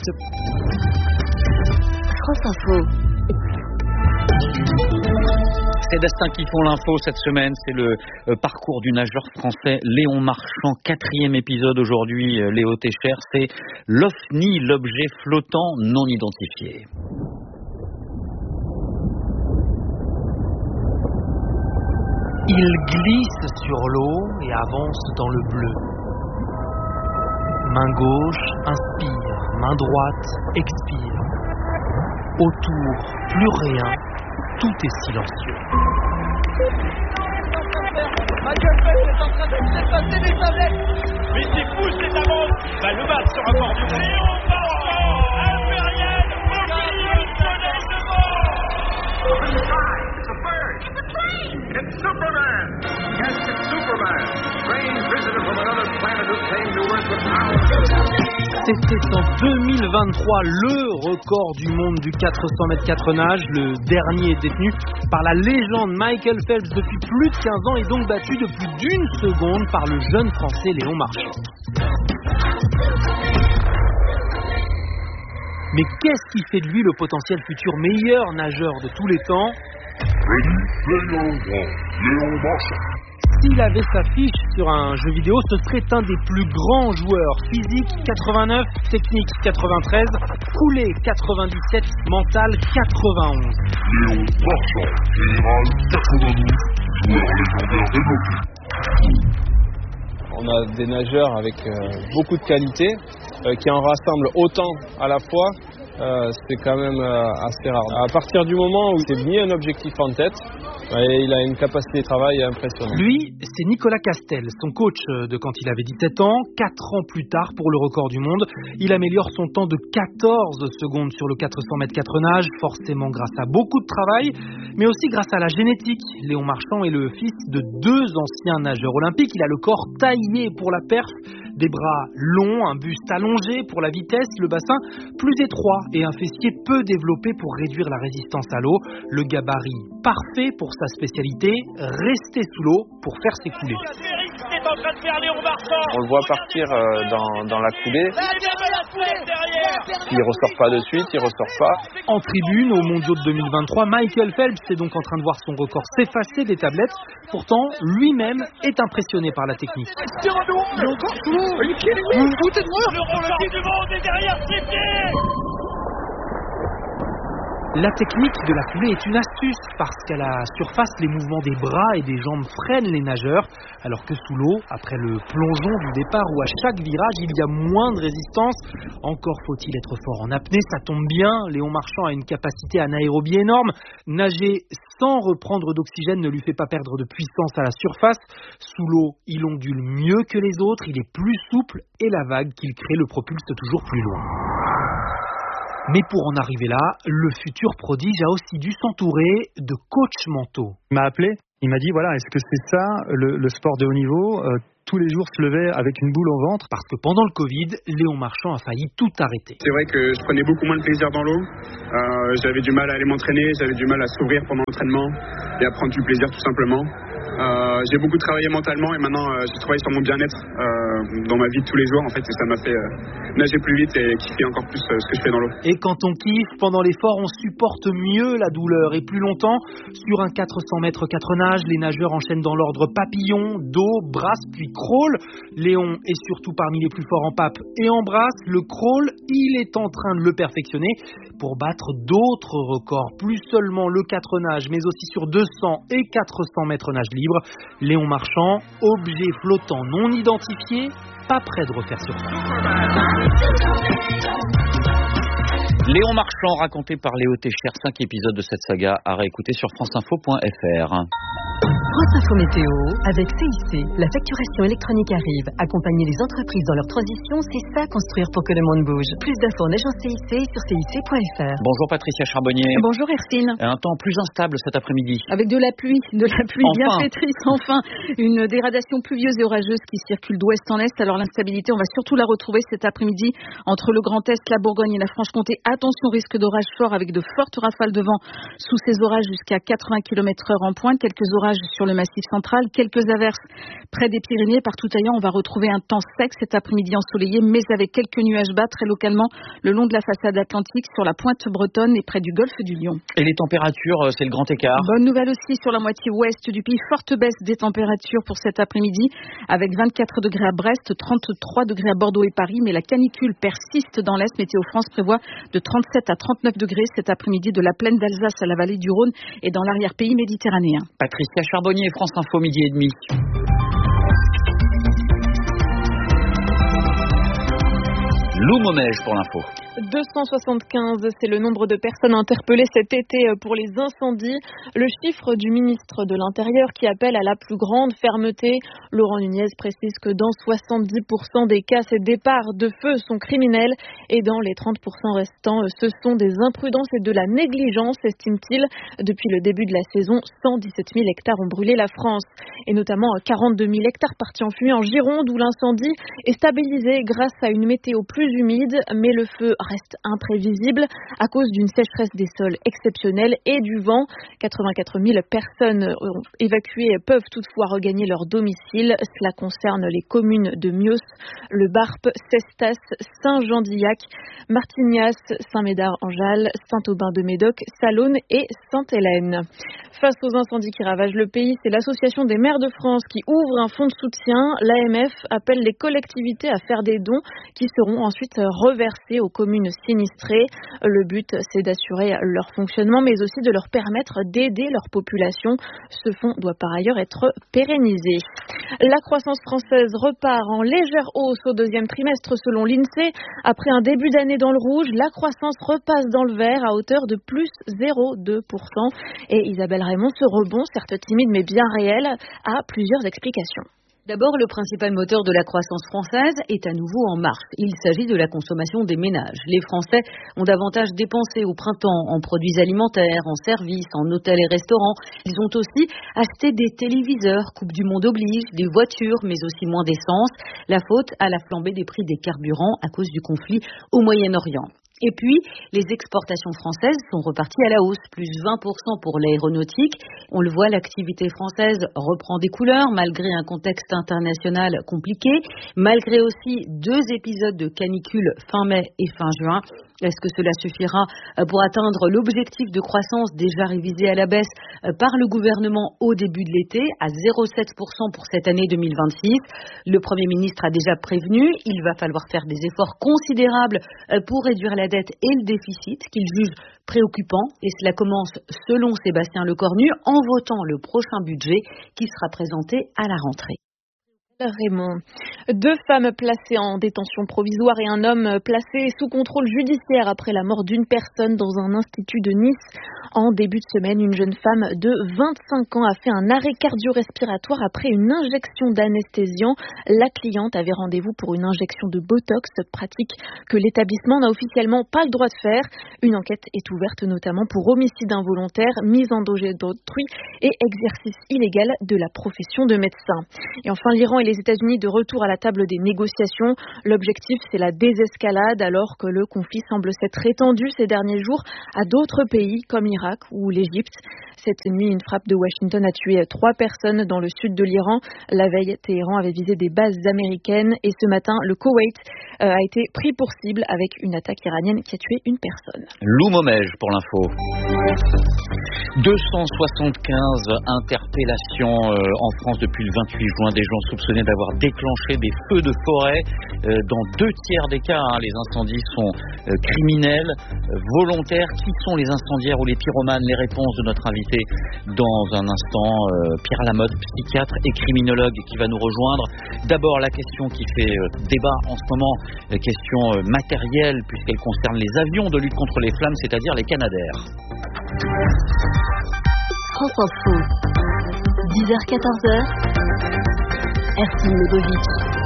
France Info. C'est Destin qui font l'info cette semaine, c'est le euh, parcours du nageur français Léon Marchand, quatrième épisode aujourd'hui, euh, Léo Técher, c'est l'OVNI, l'objet flottant non identifié. Il glisse sur l'eau et avance dans le bleu. Main gauche, inspire, main droite, expire. Autour, plus rien. Tout est silencieux. Michael Phelps est en train de se passer des tablettes. Mais c'est fou cette avance. Bah, le match sera mort du monde. Léon Marchand, impérial, au milieu de soleil de mort. Open the sky. It's a bird. It's a plane. It's Superman. Yes, it's Superman. Strange visitor from another planet who came to Earth with power. C'était en deux mille vingt-trois le record du monde du quatre cents mètres quatre nages. Le dernier détenu par la légende Michael Phelps depuis plus de quinze ans et donc battu de plus d'une seconde par le jeune français Léon Marchand. Mais qu'est-ce qui fait de lui le potentiel futur meilleur nageur de tous les temps ? Léon Marchand. S'il avait sa fiche sur un jeu vidéo, ce serait un des plus grands joueurs. Physique quatre-vingt-neuf, technique quatre-vingt-treize, coulée quatre-vingt-dix-sept, mental quatre-vingt-onze. Léon Marchand, général quatre-vingt-douze, joueur légendaire développé. On a des nageurs avec euh, beaucoup de qualité euh, qui en rassemblent autant à la fois. Euh, c'est quand même euh, assez rare. À partir du moment où il s'est mis un objectif en tête, et il a une capacité de travail impressionnante. Lui, c'est Nicolas Castel, son coach de quand il avait dix-sept ans. Quatre ans plus tard, pour le record du monde, il améliore son temps de quatorze secondes sur le quatre cents mètres quatre nages, forcément grâce à beaucoup de travail, mais aussi grâce à la génétique. Léon Marchand est le fils de deux anciens nageurs olympiques. Il a le corps taillé pour la perf, des bras longs, un buste allongé pour la vitesse, le bassin plus étroit et un fessier peu développé pour réduire la résistance à l'eau. Le gabarit parfait pour sa spécialité, rester sous l'eau pour faire ses coulées. On le voit partir euh, dans, dans la coulée. Il ressort pas de suite, il ressort pas. En tribune, aux mondiaux de deux mille vingt-trois, Michael Phelps est donc en train de voir son record s'effacer des tablettes. Pourtant, lui-même est impressionné par la technique. Il est encore sous l'eau. Vous vous foutez de moi? Le record du monde est derrière ses pieds. La technique de la coulée est une astuce parce qu'à la surface, les mouvements des bras et des jambes freinent les nageurs, alors que sous l'eau, après le plongeon du départ où à chaque virage, il y a moins de résistance. Encore faut-il être fort en apnée, ça tombe bien. Léon Marchand a une capacité anaérobie énorme. Nager sans reprendre d'oxygène ne lui fait pas perdre de puissance à la surface. Sous l'eau, il ondule mieux que les autres, il est plus souple et la vague qu'il crée le propulse toujours plus loin. Mais pour en arriver là, le futur prodige a aussi dû s'entourer de coachs mentaux. Il m'a appelé, il m'a dit voilà, est-ce que c'est ça le, le sport de haut niveau euh, tous les jours se lever avec une boule au ventre? Parce que pendant le Covid, Léon Marchand a failli tout arrêter. C'est vrai que je prenais beaucoup moins de plaisir dans l'eau. Euh, j'avais du mal à aller m'entraîner, j'avais du mal à s'ouvrir pendant l'entraînement et à prendre du plaisir tout simplement. Euh, j'ai beaucoup travaillé mentalement et maintenant euh, j'ai travaillé sur mon bien-être euh, dans ma vie de tous les jours en fait et ça m'a fait euh, nager plus vite et kiffer encore plus euh, ce que je fais dans l'eau. Et quand on kiffe, pendant l'effort, on supporte mieux la douleur et plus longtemps. Sur un quatre cents mètres quatre nages, les nageurs enchaînent dans l'ordre papillon, dos, brasse puis crawl. Léon est surtout parmi les plus forts en pape et en brasse. Le crawl, il est en train de le perfectionner pour battre d'autres records, plus seulement le quatre nages mais aussi sur deux cents et quatre cents mètres nage libre. Léon Marchand, objet flottant non identifié, pas près de refaire surface. Léon Marchand, raconté par Léo Técher, cinq épisodes de cette saga à réécouter sur franceinfo point f r. France Info Météo avec C I C. La facturation électronique arrive. Accompagner les entreprises dans leur transition, c'est ça construire pour que le monde bouge. Plus d'infos en agence C I C sur C I C point F R. Bonjour Patricia Charbonnier. Bonjour Hertine. Un temps plus instable cet après-midi. Avec de la pluie, de la pluie enfin. bien pétrice, enfin. Une dégradation pluvieuse et orageuse qui circule d'ouest en est. Alors l'instabilité, on va surtout la retrouver cet après-midi entre le Grand Est, la Bourgogne et la Franche-Comté. Attention, risque d'orage fort avec de fortes rafales de vent sous ces orages jusqu'à quatre-vingts kilomètres heure en pointe. Quelques orages sur le massif central, quelques averses près des Pyrénées. Partout ailleurs, on va retrouver un temps sec cet après-midi ensoleillé, mais avec quelques nuages bas très localement le long de la façade atlantique, sur la pointe bretonne et près du golfe du Lion. Et les températures, c'est le grand écart. Bonne nouvelle aussi sur la moitié ouest du pays. Forte baisse des températures pour cet après-midi, avec vingt-quatre degrés à Brest, trente-trois degrés à Bordeaux et Paris, mais la canicule persiste dans l'Est. Météo France prévoit de trente-sept à trente-neuf degrés cet après-midi de la plaine d'Alsace à la vallée du Rhône et dans l'arrière-pays méditerranéen. Patricia Charbonnier, France Info, midi et demi. Lou Momège pour l'info. deux cent soixante-quinze, c'est le nombre de personnes interpellées cet été pour les incendies. Le chiffre du ministre de l'Intérieur qui appelle à la plus grande fermeté. Laurent Nunez précise que dans soixante-dix pour cent des cas, ces départs de feu sont criminels et dans les trente pour cent restants, ce sont des imprudences et de la négligence, estime-t-il. Depuis le début de la saison, cent dix-sept mille hectares ont brûlé la France et notamment quarante-deux mille hectares partis en fumée en Gironde où l'incendie est stabilisé grâce à une météo plus humide, mais le feu reste imprévisible à cause d'une sécheresse des sols exceptionnelle et du vent. quatre-vingt-quatre mille personnes évacuées peuvent toutefois regagner leur domicile. Cela concerne les communes de Mios, Le Barp, Cestas, Saint-Jean-d'Illac, Martignas, Saint-Médard-en-Jalles, Saint-Aubin-de-Médoc, Salonne et Sainte-Hélène. Face aux incendies qui ravagent le pays, c'est l'Association des maires de France qui ouvre un fonds de soutien. L'A M F appelle les collectivités à faire des dons qui seront ensuite reversés aux communes sinistrées. Le but, c'est d'assurer leur fonctionnement, mais aussi de leur permettre d'aider leur population. Ce fonds doit par ailleurs être pérennisé. La croissance française repart en légère hausse au deuxième trimestre selon l'INSEE. Après un début d'année dans le rouge, la croissance repasse dans le vert à hauteur de plus zéro virgule deux pour cent. Et Isabelle Raymond, ce rebond, certes timide mais bien réel, a plusieurs explications. D'abord, le principal moteur de la croissance française est à nouveau en marche. Il s'agit de la consommation des ménages. Les Français ont davantage dépensé au printemps en produits alimentaires, en services, en hôtels et restaurants. Ils ont aussi acheté des téléviseurs, Coupe du Monde oblige, des voitures, mais aussi moins d'essence. La faute à la flambée des prix des carburants à cause du conflit au Moyen-Orient. Et puis, les exportations françaises sont reparties à la hausse, plus vingt pour cent pour l'aéronautique. On le voit, l'activité française reprend des couleurs malgré un contexte international compliqué, malgré aussi deux épisodes de canicule fin mai et fin juin. Est-ce que cela suffira pour atteindre l'objectif de croissance déjà révisé à la baisse par le gouvernement au début de l'été à zéro virgule sept pour cent pour cette année deux mille vingt-six? Le Premier ministre a déjà prévenu, il va falloir faire des efforts considérables pour réduire la dette et le déficit qu'il juge préoccupant. Et cela commence, selon Sébastien Lecornu, en votant le prochain budget qui sera présenté à la rentrée. Raymond. Deux femmes placées en détention provisoire et un homme placé sous contrôle judiciaire après la mort d'une personne dans un institut de Nice. En début de semaine, une jeune femme de vingt-cinq ans a fait un arrêt cardio-respiratoire après une injection d'anesthésiant. La cliente avait rendez-vous pour une injection de Botox, pratique que l'établissement n'a officiellement pas le droit de faire. Une enquête est ouverte notamment pour homicide involontaire, mise en danger d'autrui et exercice illégal de la profession de médecin. Et enfin, l'Iran et les États-Unis de retour à la table des négociations. L'objectif, c'est la désescalade alors que le conflit semble s'être étendu ces derniers jours à d'autres pays comme l'Irak ou l'Égypte. Cette nuit, une frappe de Washington a tué trois personnes dans le sud de l'Iran. La veille, Téhéran avait visé des bases américaines et ce matin, le Koweït euh, a été pris pour cible avec une attaque iranienne qui a tué une personne. Lou Momège pour l'info. deux cent soixante-quinze interpellations euh, en France depuis le vingt-huit juin. Des gens soupçonnés d'avoir déclenché des feux de forêt. Euh, dans deux tiers des cas, hein, les incendies sont euh, criminels, euh, volontaires. Qui sont les incendiaires ou les pyromanes? Les réponses de notre invité dans un instant. Euh, Pierre Lamotte, psychiatre et criminologue qui va nous rejoindre. D'abord, la question qui fait euh, débat en ce moment, euh, question euh, matérielle puisqu'elle concerne les avions de lutte contre les flammes, c'est-à-dire les Canadair. France Info, dix heures quatorze heures, Ercine Lebovic.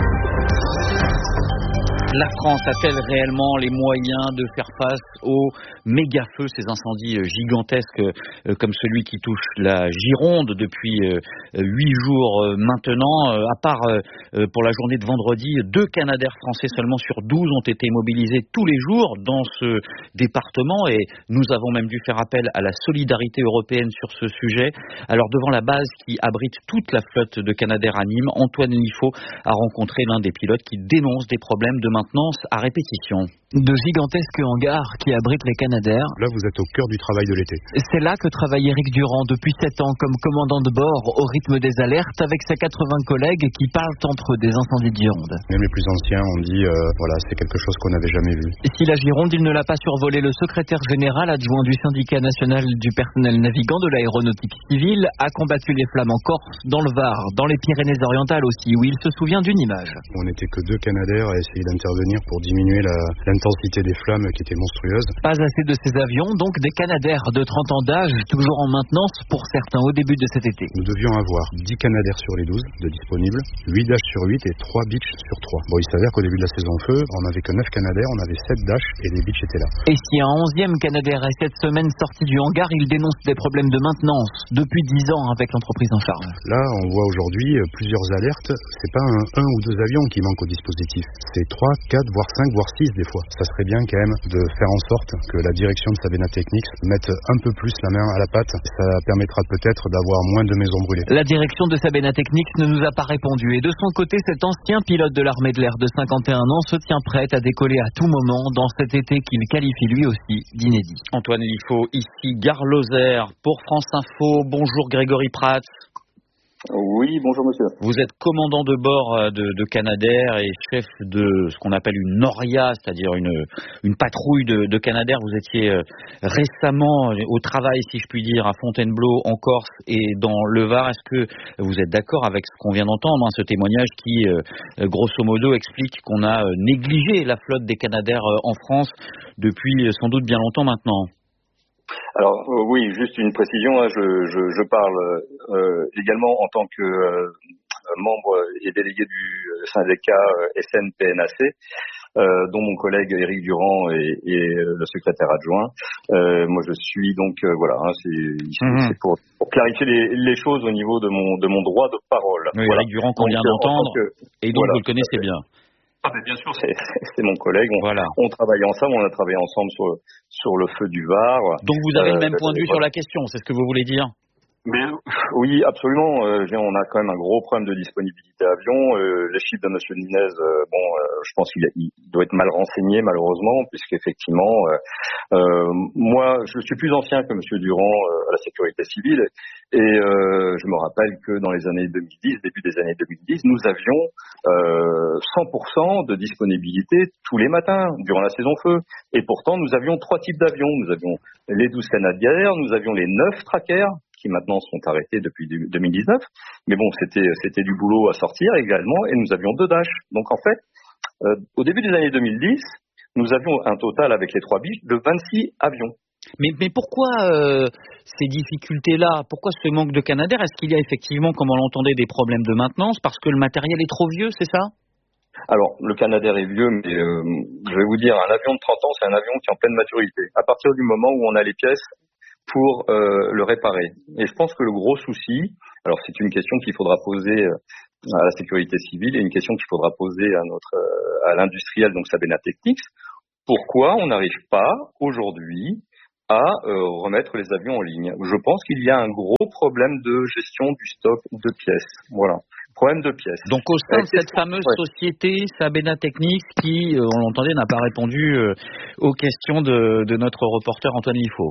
La France a-t-elle réellement les moyens de faire face aux méga-feux, ces incendies gigantesques euh, comme celui qui touche la Gironde depuis euh, huit jours euh, maintenant? euh, À part euh, pour la journée de vendredi, deux Canadair français seulement sur douze ont été mobilisés tous les jours dans ce département et nous avons même dû faire appel à la solidarité européenne sur ce sujet. Alors devant la base qui abrite toute la flotte de Canadair à Nîmes, Antoine Liffaut a rencontré l'un des pilotes qui dénonce des problèmes de maintenance à répétition. De gigantesques hangars qui abritent les Canadair. Là, vous êtes au cœur du travail de l'été. C'est là que travaille Éric Durand depuis sept ans comme commandant de bord au rythme des alertes avec ses quatre-vingts collègues qui parlent entre eux des incendies de Gironde. Même les plus anciens ont dit, euh, voilà, c'est quelque chose qu'on n'avait jamais vu. Et si la Gironde, il ne l'a pas survolé, le secrétaire général adjoint du syndicat national du personnel navigant de l'aéronautique civile a combattu les flammes en Corse, dans le Var, dans les Pyrénées-Orientales aussi, où il se souvient d'une image. On n'était que deux Canadair à essayer d'intervenir pour diminuer la, l'intensité des flammes qui était monstrueuse. Pas assez de ces avions, donc des Canadair de trente ans d'âge, toujours en maintenance pour certains au début de cet été. Nous devions avoir dix Canadair sur les douze de disponibles, huit Dash sur huit et trois Beech sur trois. Bon, il s'avère qu'au début de la saison feu, on n'avait que neuf Canadair, on avait sept Dash et les Beech étaient là. Et si un onzième Canadair est cette semaine sorti du hangar, il dénonce des problèmes de maintenance depuis dix ans avec l'entreprise en charge. Là, on voit aujourd'hui plusieurs alertes. C'est pas un, un ou deux avions qui manquent au dispositif. C'est trois, quatre, voire cinq, voire six des fois. Ça serait bien quand même de faire en sorte que la direction de Sabena Technics mette un peu plus la main à la pâte. Ça permettra peut-être d'avoir moins de maisons brûlées. La direction de Sabena Technics ne nous a pas répondu et de son côté, cet ancien pilote de l'armée de l'air de cinquante et un ans se tient prêt à décoller à tout moment dans cet été qu'il qualifie lui aussi d'inédit. Antoine Liffaut, ici Gare Lozère pour France Info. Bonjour Grégory Prats. Oui, bonjour monsieur. Vous êtes commandant de bord de, de Canadair et chef de ce qu'on appelle une Noria, c'est-à-dire une, une patrouille de, de Canadair. Vous étiez récemment au travail, si je puis dire, à Fontainebleau, en Corse et dans le Var. Est-ce que vous êtes d'accord avec ce qu'on vient d'entendre, hein, ce témoignage qui, grosso modo, explique qu'on a négligé la flotte des Canadair en France depuis sans doute bien longtemps maintenant? Alors euh, oui, juste une précision, hein, je, je, je parle euh, également en tant que euh, membre et délégué du syndicat euh, S N P N A C, euh, dont mon collègue Éric Durand est, est le secrétaire adjoint. Euh, moi, je suis donc euh, voilà, hein, c'est, mmh. c'est pour, pour clarifier les, les choses au niveau de mon de mon droit de parole. Oui, voilà. Éric Durand qu'on vient d'entendre, que, et donc voilà, vous le connaissez bien. Ah ben bien sûr, c'est, c'est mon collègue. On, voilà. on travaille ensemble, on a travaillé ensemble sur, sur le feu du Var. Donc vous avez euh, le même point de vue voilà. sur la question, c'est ce que vous voulez dire? Mais oui, absolument. Euh, on a quand même un gros problème de disponibilité avion. Euh, les chiffres de Monsieur Nunez, euh, bon, euh, je pense qu'il a, il doit être mal renseigné malheureusement, puisqu'effectivement, euh, euh, moi, je suis plus ancien que Monsieur Durand euh, à la sécurité civile, et euh, je me rappelle que dans les années deux mille dix, début des années deux mille dix, nous avions euh, cent pour cent de disponibilité tous les matins durant la saison feu. Et pourtant, nous avions trois types d'avions. Nous avions les douze Canadair, nous avions les neuf Tracker, qui maintenant sont arrêtés depuis deux mille dix-neuf. Mais bon, c'était c'était du boulot à sortir également, et nous avions deux Dash. Donc en fait, euh, au début des années deux mille dix, nous avions un total avec les trois biches de vingt-six avions. Mais, mais pourquoi euh, ces difficultés-là? Pourquoi ce manque de Canadair? Est-ce qu'il y a effectivement, comme on l'entendait, des problèmes de maintenance parce que le matériel est trop vieux, c'est ça? Alors, le Canadair est vieux, mais euh, je vais vous dire, un avion de trente ans, c'est un avion qui est en pleine maturité. À partir du moment où on a les pièces pour euh, le réparer. Et je pense que le gros souci, alors c'est une question qu'il faudra poser à la sécurité civile et une question qu'il faudra poser à notre à l'industriel, donc Sabena Technics, pourquoi on n'arrive pas aujourd'hui à euh, remettre les avions en ligne? Je pense qu'il y a un gros problème de gestion du stock de pièces. Voilà. Problème de pièces. Donc au sein de cette fameuse ouais. société Sabena Technics qui, euh, on l'entendait, n'a pas répondu euh, aux questions de, de notre reporter Antoine Liffaut.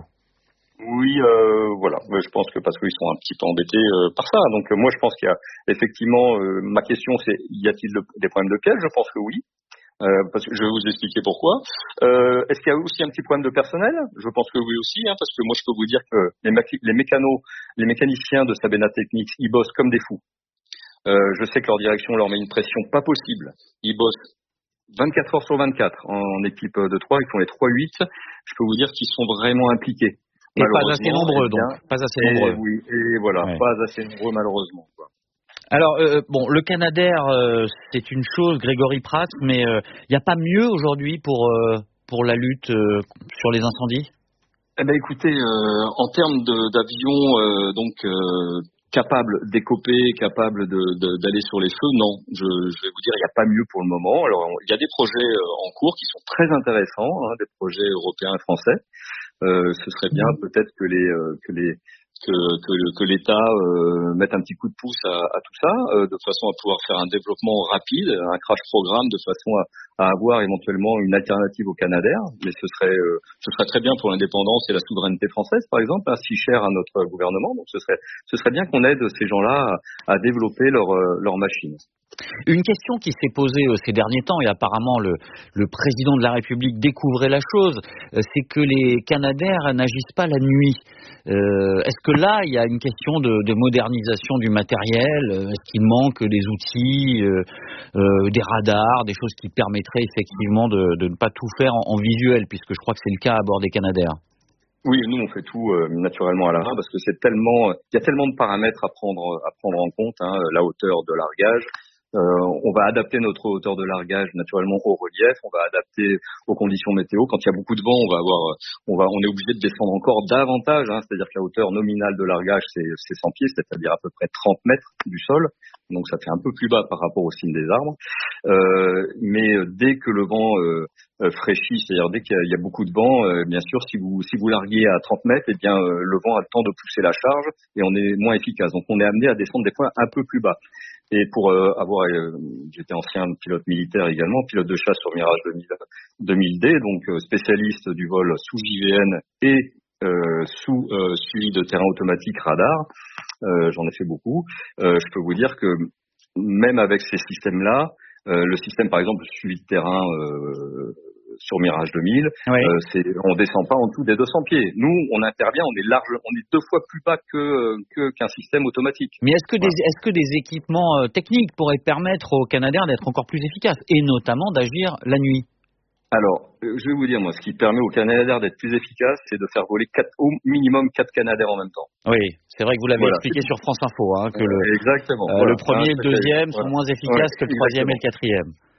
Oui, euh, voilà. Je pense que parce qu'ils sont un petit peu embêtés euh, par ça. Donc euh, moi, je pense qu'il y a effectivement. Euh, ma question, c'est y a-t-il le, des problèmes de pièces? Je pense que oui. Euh, parce que je vais vous expliquer pourquoi. Euh, est-ce qu'il y a aussi un petit problème de personnel? Je pense que oui aussi, hein, parce que moi, je peux vous dire que les, ma- les mécanos, les mécaniciens de Sabena Technics, ils bossent comme des fous. Euh, je sais que leur direction leur met une pression pas possible. Ils bossent vingt-quatre heures sur vingt-quatre en équipe de trois. Ils font les trois huit. Je peux vous dire qu'ils sont vraiment impliqués. Et pas assez nombreux, donc. Pas assez nombreux. Et, oui, et voilà, ouais. Pas assez nombreux, malheureusement. Quoi. Alors, euh, bon, le Canadair, euh, c'est une chose, Grégory Pratt, mais il euh, n'y a pas mieux aujourd'hui pour, euh, pour la lutte euh, sur les incendies? Eh ben, écoutez, euh, en termes de, d'avions, euh, donc, euh, capables d'écoper, capables de, de, d'aller sur les feux, non. Je, je vais vous dire, il n'y a pas mieux pour le moment. Alors, il y a des projets en cours qui sont très intéressants, hein, des projets européens et français. Euh, ce serait bien peut-être que les euh, que les que que, que l'État euh, mette un petit coup de pouce à, à tout ça, euh, de façon à pouvoir faire un développement rapide, un crash programme, de façon à, à avoir éventuellement une alternative au Canadair. Mais ce serait euh, ce serait très bien pour l'indépendance et la souveraineté française, par exemple, hein, si cher à notre gouvernement. Donc ce serait ce serait bien qu'on aide ces gens-là à, à développer leur euh, leur machine. Une question qui s'est posée euh, ces derniers temps, et apparemment le, le président de la République découvrait la chose, euh, c'est que les Canadair n'agissent pas la nuit. Euh, est-ce que là, il y a une question de, de modernisation du matériel? Est-ce qu'il manque des outils, euh, euh, des radars, des choses qui permettraient effectivement de, de ne pas tout faire en, en visuel, puisque je crois que c'est le cas à bord des Canadair? Oui, nous on fait tout euh, naturellement à la main parce que c'est tellement, il y a tellement de paramètres à prendre à prendre en compte, hein, la hauteur de largage. Euh, on va adapter notre hauteur de largage naturellement au relief, on va adapter aux conditions météo. Quand il y a beaucoup de vent, on va avoir, on va, on est obligé de descendre encore davantage, hein, c'est-à-dire que la hauteur nominale de largage c'est, c'est cent pieds, c'est-à-dire à peu près trente mètres du sol. Donc ça fait un peu plus bas par rapport au signe des arbres. Euh, mais dès que le vent euh, euh, fraîchit, c'est-à-dire dès qu'il y a, il y a beaucoup de vent, euh, bien sûr, si vous si vous larguez à trente mètres, eh bien euh, le vent a le temps de pousser la charge et on est moins efficace. Donc on est amené à descendre des fois un peu plus bas. Et pour euh, avoir, euh, j'étais ancien pilote militaire également, pilote de chasse sur Mirage deux mille D, donc euh, spécialiste du vol sous J V N et euh, sous euh, suivi de terrain automatique radar. Euh, j'en ai fait beaucoup. Euh, je peux vous dire que même avec ces systèmes-là, euh, le système par exemple de suivi de terrain euh, sur Mirage deux mille, oui. euh, c'est, on descend pas en dessous des deux cents pieds. Nous, on intervient, on est large, on est deux fois plus bas que, que qu'un système automatique. Mais est-ce que des, voilà. est-ce que des équipements euh, techniques pourraient permettre aux Canadair d'être encore plus efficaces et notamment d'agir la nuit? Alors, euh, je vais vous dire moi, ce qui permet aux Canadair d'être plus efficaces, c'est de faire voler quatre, au minimum quatre Canadair en même temps. Oui, c'est vrai que vous l'avez voilà. expliqué sur France Info, hein, que euh, le, exactement. Euh, voilà. le premier et le deuxième voilà. sont moins efficaces ouais, que le troisième et le quatrième.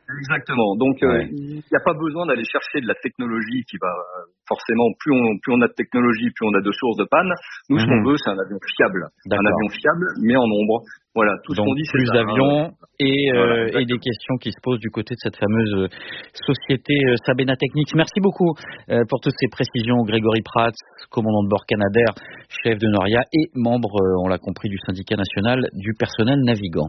Exactement. Donc, euh, Ouais. il n'y a pas besoin d'aller chercher de la technologie qui va euh, forcément, plus on, plus on a de technologie, plus on a de sources de panne. Nous, ce Mhm. qu'on veut, c'est un avion fiable. D'accord. Un avion fiable, mais en nombre. Voilà, tout ce Donc qu'on dit, c'est plus ça. d'avions et, Voilà, euh, et des questions qui se posent du côté de cette fameuse euh, société euh, Sabena Technics. Merci beaucoup euh, pour toutes ces précisions. Grégory Prats, commandant de bord Canadair, chef de Noria et membre, euh, on l'a compris, du syndicat national du personnel navigant.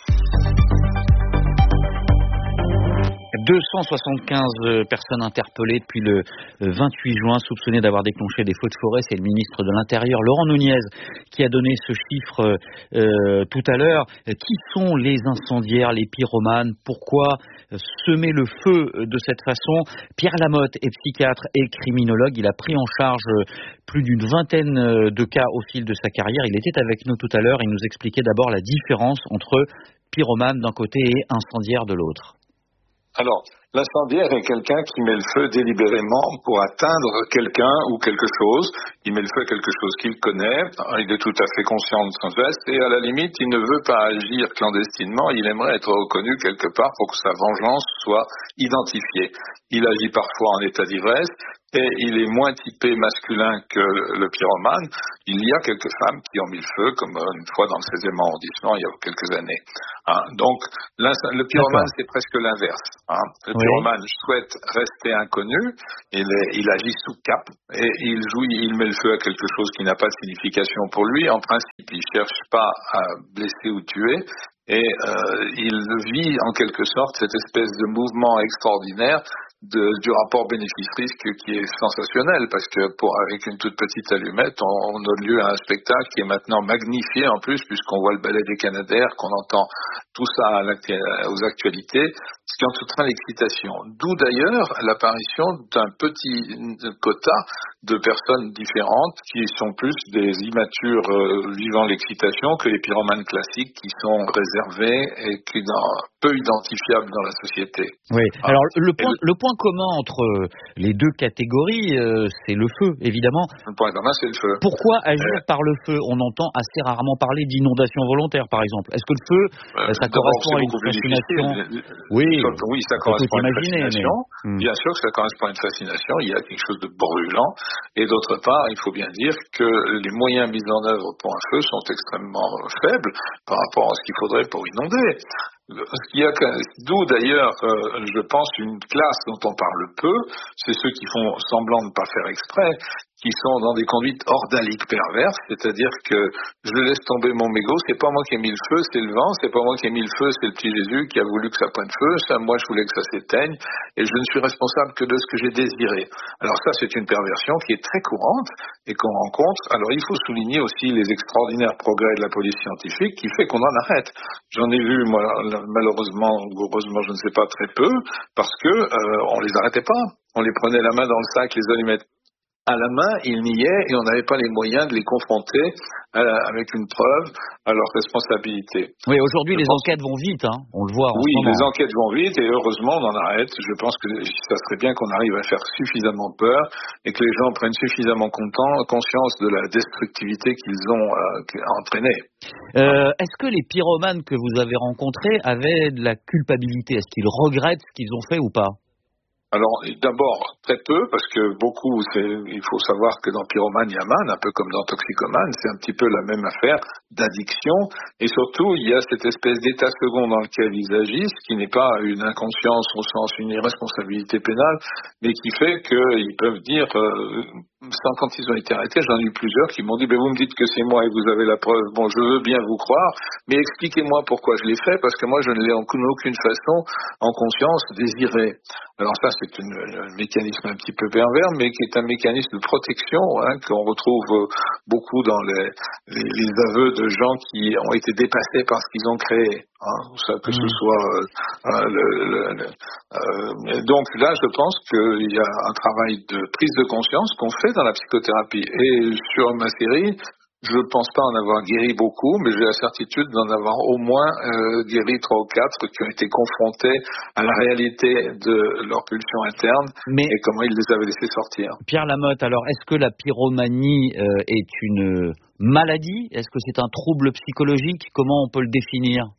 deux cent soixante-quinze personnes interpellées depuis le vingt-huit juin, soupçonnées d'avoir déclenché des feux de forêt. C'est le ministre de l'Intérieur, Laurent Nunez, qui a donné ce chiffre euh, tout à l'heure. Qui sont les incendiaires, les pyromanes? Pourquoi semer le feu de cette façon? Pierre Lamotte est psychiatre et criminologue. Il a pris en charge plus d'une vingtaine de cas au fil de sa carrière. Il était avec nous tout à l'heure. Il nous expliquait d'abord la différence entre pyromane d'un côté et incendiaire de l'autre. Alors, l'incendiaire est quelqu'un qui met le feu délibérément pour atteindre quelqu'un ou quelque chose. Il met le feu à quelque chose qu'il connaît, il est tout à fait conscient de son geste et à la limite, il ne veut pas agir clandestinement, il aimerait être reconnu quelque part pour que sa vengeance soit identifiée. Il agit parfois en état d'ivresse et il est moins typé masculin que le pyromane. Il y a quelques femmes qui ont mis le feu, comme une fois dans le seizième arrondissement, il y a quelques années. Hein, donc, le pyromane, c'est presque l'inverse. Hein. Le Oui. pyromane souhaite rester inconnu, il, est, il agit sous cap, et il jouit, il met le feu à quelque chose qui n'a pas de signification pour lui. En principe, il cherche pas à blesser ou tuer, et euh, il vit en quelque sorte cette espèce de mouvement extraordinaire de, du rapport bénéfice-risque qui est sensationnel, parce que pour avec une toute petite allumette, on, on donne lieu à un spectacle qui est maintenant magnifié en plus, puisqu'on voit le ballet des Canadair, qu'on entend tout ça à aux actualités, ce qui entraîne l'excitation. D'où d'ailleurs l'apparition d'un petit quota de personnes différentes qui sont plus des immatures euh, vivant l'excitation que les pyromanes classiques qui sont réservés et qui sont peu identifiables dans la société. Oui. Ah. Alors le point, le... le point commun entre les deux catégories, euh, c'est le feu, évidemment. Le point commun, c'est le feu. Pourquoi agir euh... par le feu? On entend assez rarement parler d'inondation volontaire, par exemple. Est-ce que le feu, euh, ça correspond à une fascination? Oui, oui, ça correspond à une imaginer, fascination. Mais... Bien sûr que ça correspond à une fascination. Il y a quelque chose de brûlant. Et d'autre part, il faut bien dire que les moyens mis en œuvre pour un feu sont extrêmement faibles par rapport à ce qu'il faudrait pour inonder. Il y a, d'où d'ailleurs, euh, je pense, une classe dont on parle peu, c'est ceux qui font semblant de ne pas faire exprès, qui sont dans des conduites ordaliques perverses, c'est-à-dire que je laisse tomber mon mégot, c'est pas moi qui ai mis le feu, c'est le vent, c'est pas moi qui ai mis le feu, c'est le petit Jésus qui a voulu que ça prenne feu, ça, moi je voulais que ça s'éteigne, et je ne suis responsable que de ce que j'ai désiré. Alors ça, c'est une perversion qui est très courante et qu'on rencontre. Alors il faut souligner aussi les extraordinaires progrès de la police scientifique qui fait qu'on en arrête. J'en ai vu, moi, malheureusement ou heureusement, je ne sais pas, très peu, parce que euh, on les arrêtait pas. On les prenait la main dans le sac, les allumettes à la main, ils niaient et on n'avait pas les moyens de les confronter à la, avec une preuve à leur responsabilité. Oui, aujourd'hui, je les pense... enquêtes vont vite, hein, on le voit en oui, ce moment. les enquêtes vont vite et heureusement, on en arrête. Je pense que ça serait bien qu'on arrive à faire suffisamment peur et que les gens prennent suffisamment content, conscience de la destructivité qu'ils ont euh, entraînée. Euh, est-ce que les pyromanes que vous avez rencontrés avaient de la culpabilité? Est-ce qu'ils regrettent ce qu'ils ont fait ou pas? Alors, d'abord, très peu, parce que beaucoup, c'est, il faut savoir que dans pyromane, il y a man, un peu comme dans toxicomane, c'est un petit peu la même affaire d'addiction, et surtout, il y a cette espèce d'état second dans lequel ils agissent, qui n'est pas une inconscience au sens une irresponsabilité pénale, mais qui fait qu'ils peuvent dire, euh, sans, quand ils ont été arrêtés, j'en ai eu plusieurs qui m'ont dit, ben, vous me dites que c'est moi et vous avez la preuve, bon, je veux bien vous croire, mais expliquez-moi pourquoi je l'ai fait, parce que moi, je ne l'ai en aucune façon, en conscience, désiré. Alors ça, c'est une, un mécanisme un petit peu pervers, mais qui est un mécanisme de protection hein, qu'on retrouve euh, beaucoup dans les, les, les aveux de gens qui ont été dépassés par ce qu'ils ont créé. Hein, ça, que ce soit euh, euh, le, le, le, euh, donc là, je pense qu'il y a un travail de prise de conscience qu'on fait dans la psychothérapie. Et sur ma série, je ne pense pas en avoir guéri beaucoup, mais j'ai la certitude d'en avoir au moins euh, guéri trois ou quatre qui ont été confrontés à la réalité de leur pulsion interne mais et comment ils les avaient laissés sortir. Pierre Lamotte, alors est-ce que la pyromanie euh, est une maladie? Est-ce que c'est un trouble psychologique? Comment on peut le définir?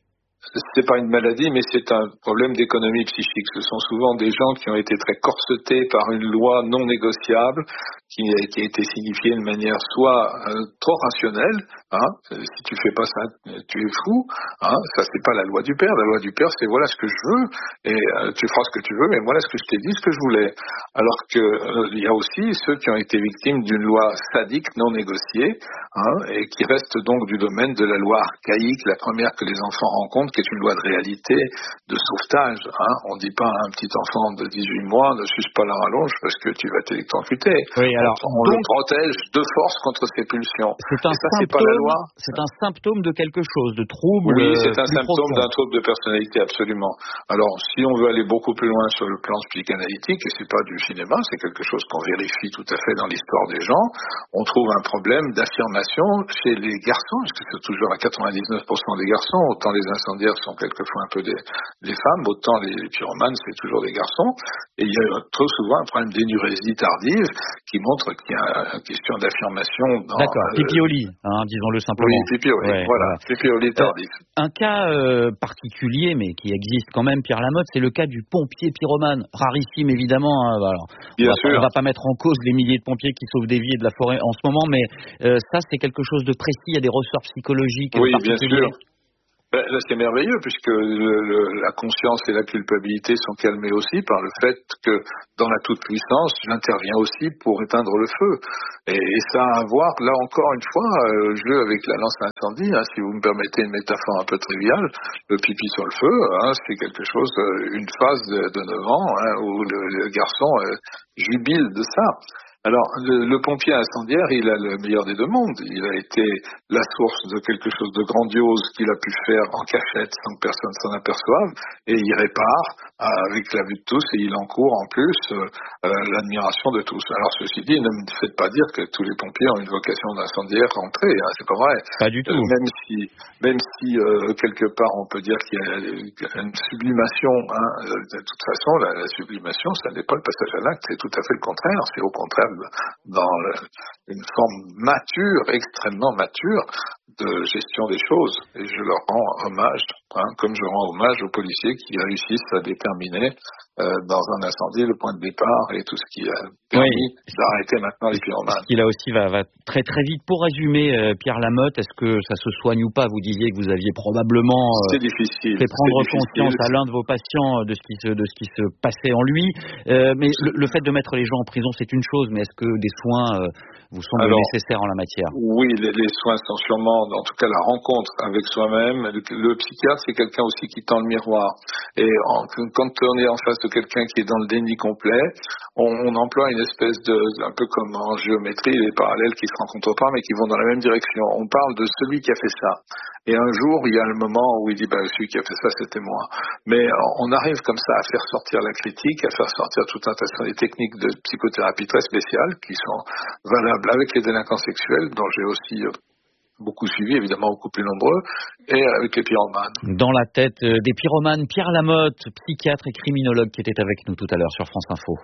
c'est pas une maladie, mais c'est un problème d'économie psychique. Ce sont souvent des gens qui ont été très corsetés par une loi non négociable, qui a, qui a été signifiée de manière soit euh, trop rationnelle, hein, si tu fais pas ça, tu es fou, hein, ça c'est pas la loi du père. La loi du père, c'est voilà ce que je veux, et euh, tu feras ce que tu veux, mais voilà ce que je t'ai dit, ce que je voulais. Alors que euh, il y a aussi ceux qui ont été victimes d'une loi sadique non négociée, hein, et qui restent donc du domaine de la loi archaïque, la première que les enfants rencontrent, qui est une loi de réalité, de sauvetage. Hein. On dit pas à un petit enfant de dix-huit mois, ne suce pas la rallonge parce que tu vas t'électrocuter. Oui, alors, on on donc, le protège de force contre ses pulsions. C'est un, et ça, symptôme, c'est pas la loi. C'est un symptôme de quelque chose, de trouble. Oui, c'est un plus symptôme profond. d'un trouble de personnalité, absolument. Alors, si on veut aller beaucoup plus loin sur le plan psychanalytique, et c'est pas du cinéma, c'est quelque chose qu'on vérifie tout à fait dans l'histoire des gens, on trouve un problème d'affirmation chez les garçons, parce que c'est toujours à quatre-vingt-dix-neuf pour cent des garçons, autant les incendiaires sont quelquefois un peu des, des femmes, autant les, les pyromanes, c'est toujours des garçons. Et il y a trop souvent un problème d'énurésie tardive qui montre qu'il y a une question d'affirmation dans... D'accord, euh, pipi au lit, hein, disons-le simplement. Oui, pipi au lit, Ouais, voilà, voilà. pipi au lit tardif. Un cas euh, particulier, mais qui existe quand même, Pierre Lamotte, c'est le cas du pompier pyromane. Rarissime, évidemment. Hein, alors, Bien on va, sûr. on va pas mettre en cause les milliers de pompiers qui sauvent des vies et de la forêt en ce moment, mais euh, ça, c'est quelque chose de précis. Il y a des ressorts psychologiques Oui, bien particuliers. sûr. Ben, là, c'est merveilleux puisque le, le, la conscience et la culpabilité sont calmées aussi par le fait que dans la toute-puissance, j'interviens aussi pour éteindre le feu. Et, et ça a à voir, là encore une fois, euh, le jeu avec la lance à incendie, hein, si vous me permettez une métaphore un peu triviale, le pipi sur le feu, hein, c'est quelque chose, euh, une phase de, de neuf ans hein, où le, le garçon euh, jubile de ça. Alors, le, le pompier incendiaire, il a le meilleur des deux mondes. Il a été la source de quelque chose de grandiose qu'il a pu faire en cachette sans que personne s'en aperçoive, et il répare avec la vue de tous, et il encourt en plus euh, euh, l'admiration de tous. Alors, ceci dit, ne me faites pas dire que tous les pompiers ont une vocation d'incendiaire rentrée, hein, c'est pas vrai. Pas du tout. Euh, même si, même si euh, quelque part on peut dire qu'il y a une sublimation, hein, de toute façon, la, la sublimation, ça n'est pas le passage à l'acte, c'est tout à fait le contraire. C'est au contraire dans le, une forme mature, extrêmement mature de gestion des choses. Et je leur rends hommage, hein, comme je rends hommage aux policiers qui réussissent à déterminer euh, dans un incendie le point de départ et tout ce qui a permis oui. d'arrêter maintenant les pyromanes. Ce qui là aussi va, va très très vite. Pour résumer, euh, Pierre Lamotte, est-ce que ça se soigne ou pas? Vous disiez que vous aviez probablement euh, c'est difficile, fait prendre c'est conscience difficile. à l'un de vos patients de ce qui se, de ce qui se passait en lui. Euh, mais le, le fait de mettre les gens en prison, c'est une chose, mais est-ce que des soins euh, vous semblent Alors, nécessaires en la matière? Oui, les, les soins sont sûrement, en tout cas la rencontre avec soi-même. Le, le psychiatre, c'est quelqu'un aussi qui tend le miroir. Et en, quand on est en face de quelqu'un qui est dans le déni complet, on, on emploie une espèce de, un peu comme en géométrie, les parallèles qui se rencontrent pas, mais qui vont dans la même direction. On parle de celui qui a fait ça. Et un jour, il y a le moment où il dit, bah, celui qui a fait ça, c'était moi. Mais on arrive comme ça à faire sortir la critique, à faire sortir tout un tas de techniques de psychothérapie très spéciales qui sont valables avec les délinquants sexuels, dont j'ai aussi beaucoup suivi, évidemment beaucoup plus nombreux, et avec les pyromanes. Dans la tête des pyromanes, Pierre Lamotte, psychiatre et criminologue qui était avec nous tout à l'heure sur France Info.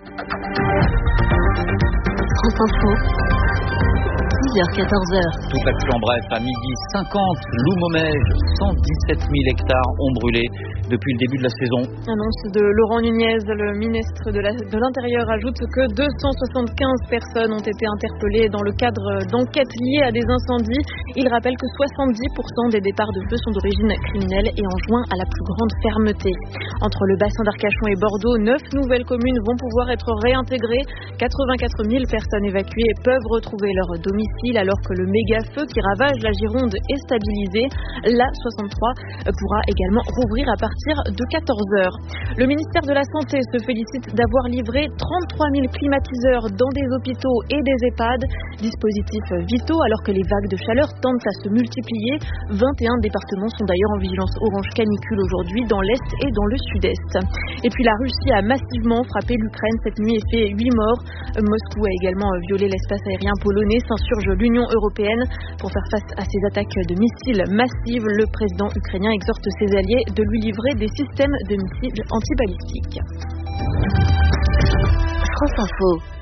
France Info. dix heures quatorze heures. Tout actu en bref, à midi cinquante, Loumomège, cent dix-sept mille hectares ont brûlé depuis le début de la saison. Annonce de Laurent Nunez, le ministre de, la, de l'Intérieur, ajoute que deux cent soixante-quinze personnes ont été interpellées dans le cadre d'enquêtes liées à des incendies. Il rappelle que soixante-dix pour cent des départs de feu sont d'origine criminelle et enjoint à la plus grande fermeté. Entre le bassin d'Arcachon et Bordeaux, neuf nouvelles communes vont pouvoir être réintégrées. quatre-vingt-quatre mille personnes évacuées peuvent retrouver leur domicile alors que le méga-feu qui ravage la Gironde est stabilisé. La soixante-trois pourra également rouvrir à partir de quatorze heures. Le ministère de la Santé se félicite d'avoir livré trente-trois mille climatiseurs dans des hôpitaux et des EHPAD, dispositifs vitaux alors que les vagues de chaleur tendent à se multiplier. vingt et un départements sont d'ailleurs en vigilance orange canicule aujourd'hui dans l'Est et dans le Sud-Est. Et puis la Russie a massivement frappé l'Ukraine cette nuit et fait huit morts. Moscou a également violé l'espace aérien polonais, s'insurge l'Union européenne. Pour faire face à ces attaques de missiles massives, le président ukrainien exhorte ses alliés de lui livrer des systèmes de missiles antibalistiques. France Info.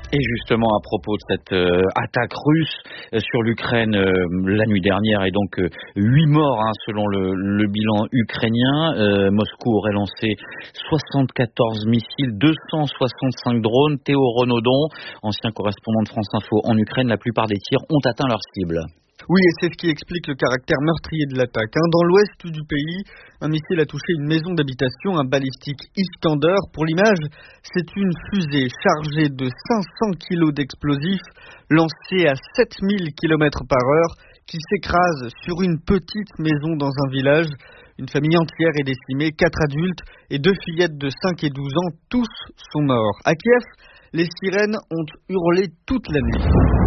Et justement, à propos de cette euh, attaque russe euh, sur l'Ukraine euh, la nuit dernière, et donc euh, huit morts hein, selon le, le bilan ukrainien, euh, Moscou aurait lancé soixante-quatorze missiles, deux cent soixante-cinq drones. Théo Renaudon, ancien correspondant de France Info en Ukraine, la plupart des tirs ont atteint leur cible. Oui, et c'est ce qui explique le caractère meurtrier de l'attaque. Dans l'ouest du pays, un missile a touché une maison d'habitation, un balistique Iskander. Pour l'image, c'est une fusée chargée de cinq cents kilos d'explosifs lancée à sept mille kilomètres par heure qui s'écrase sur une petite maison dans un village. Une famille entière est décimée, quatre adultes et deux fillettes de cinq et douze ans, tous sont morts. À Kiev, les sirènes ont hurlé toute la nuit.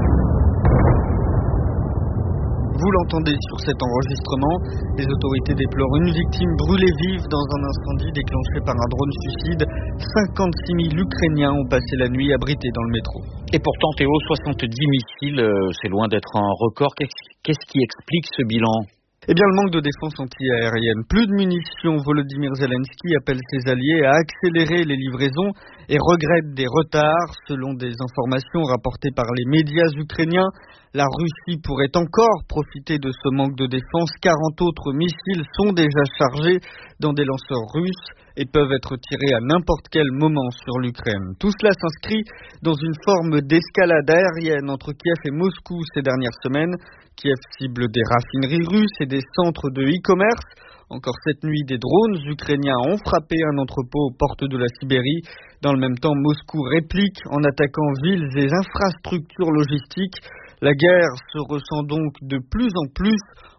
Vous l'entendez sur cet enregistrement, les autorités déplorent une victime brûlée vive dans un incendie déclenché par un drone suicide. cinquante-six mille Ukrainiens ont passé la nuit abrités dans le métro. Et pourtant, Théo, soixante-dix missiles, euh, c'est loin d'être un record. Qu'est-ce, qu'est-ce qui explique ce bilan ? Eh bien, le manque de défense anti-aérienne. Plus de munitions, Volodymyr Zelensky appelle ses alliés à accélérer les livraisons et regrette des retards. Selon des informations rapportées par les médias ukrainiens, la Russie pourrait encore profiter de ce manque de défense. quarante autres missiles sont déjà chargés dans des lanceurs russes et peuvent être tirés à n'importe quel moment sur l'Ukraine. Tout cela s'inscrit dans une forme d'escalade aérienne entre Kiev et Moscou ces dernières semaines. Kiev cible des raffineries russes et des centres de e-commerce. Encore cette nuit, des drones ukrainiens ont frappé un entrepôt aux portes de la Sibérie. Dans le même temps, Moscou réplique en attaquant villes et infrastructures logistiques. La guerre se ressent donc de plus en plus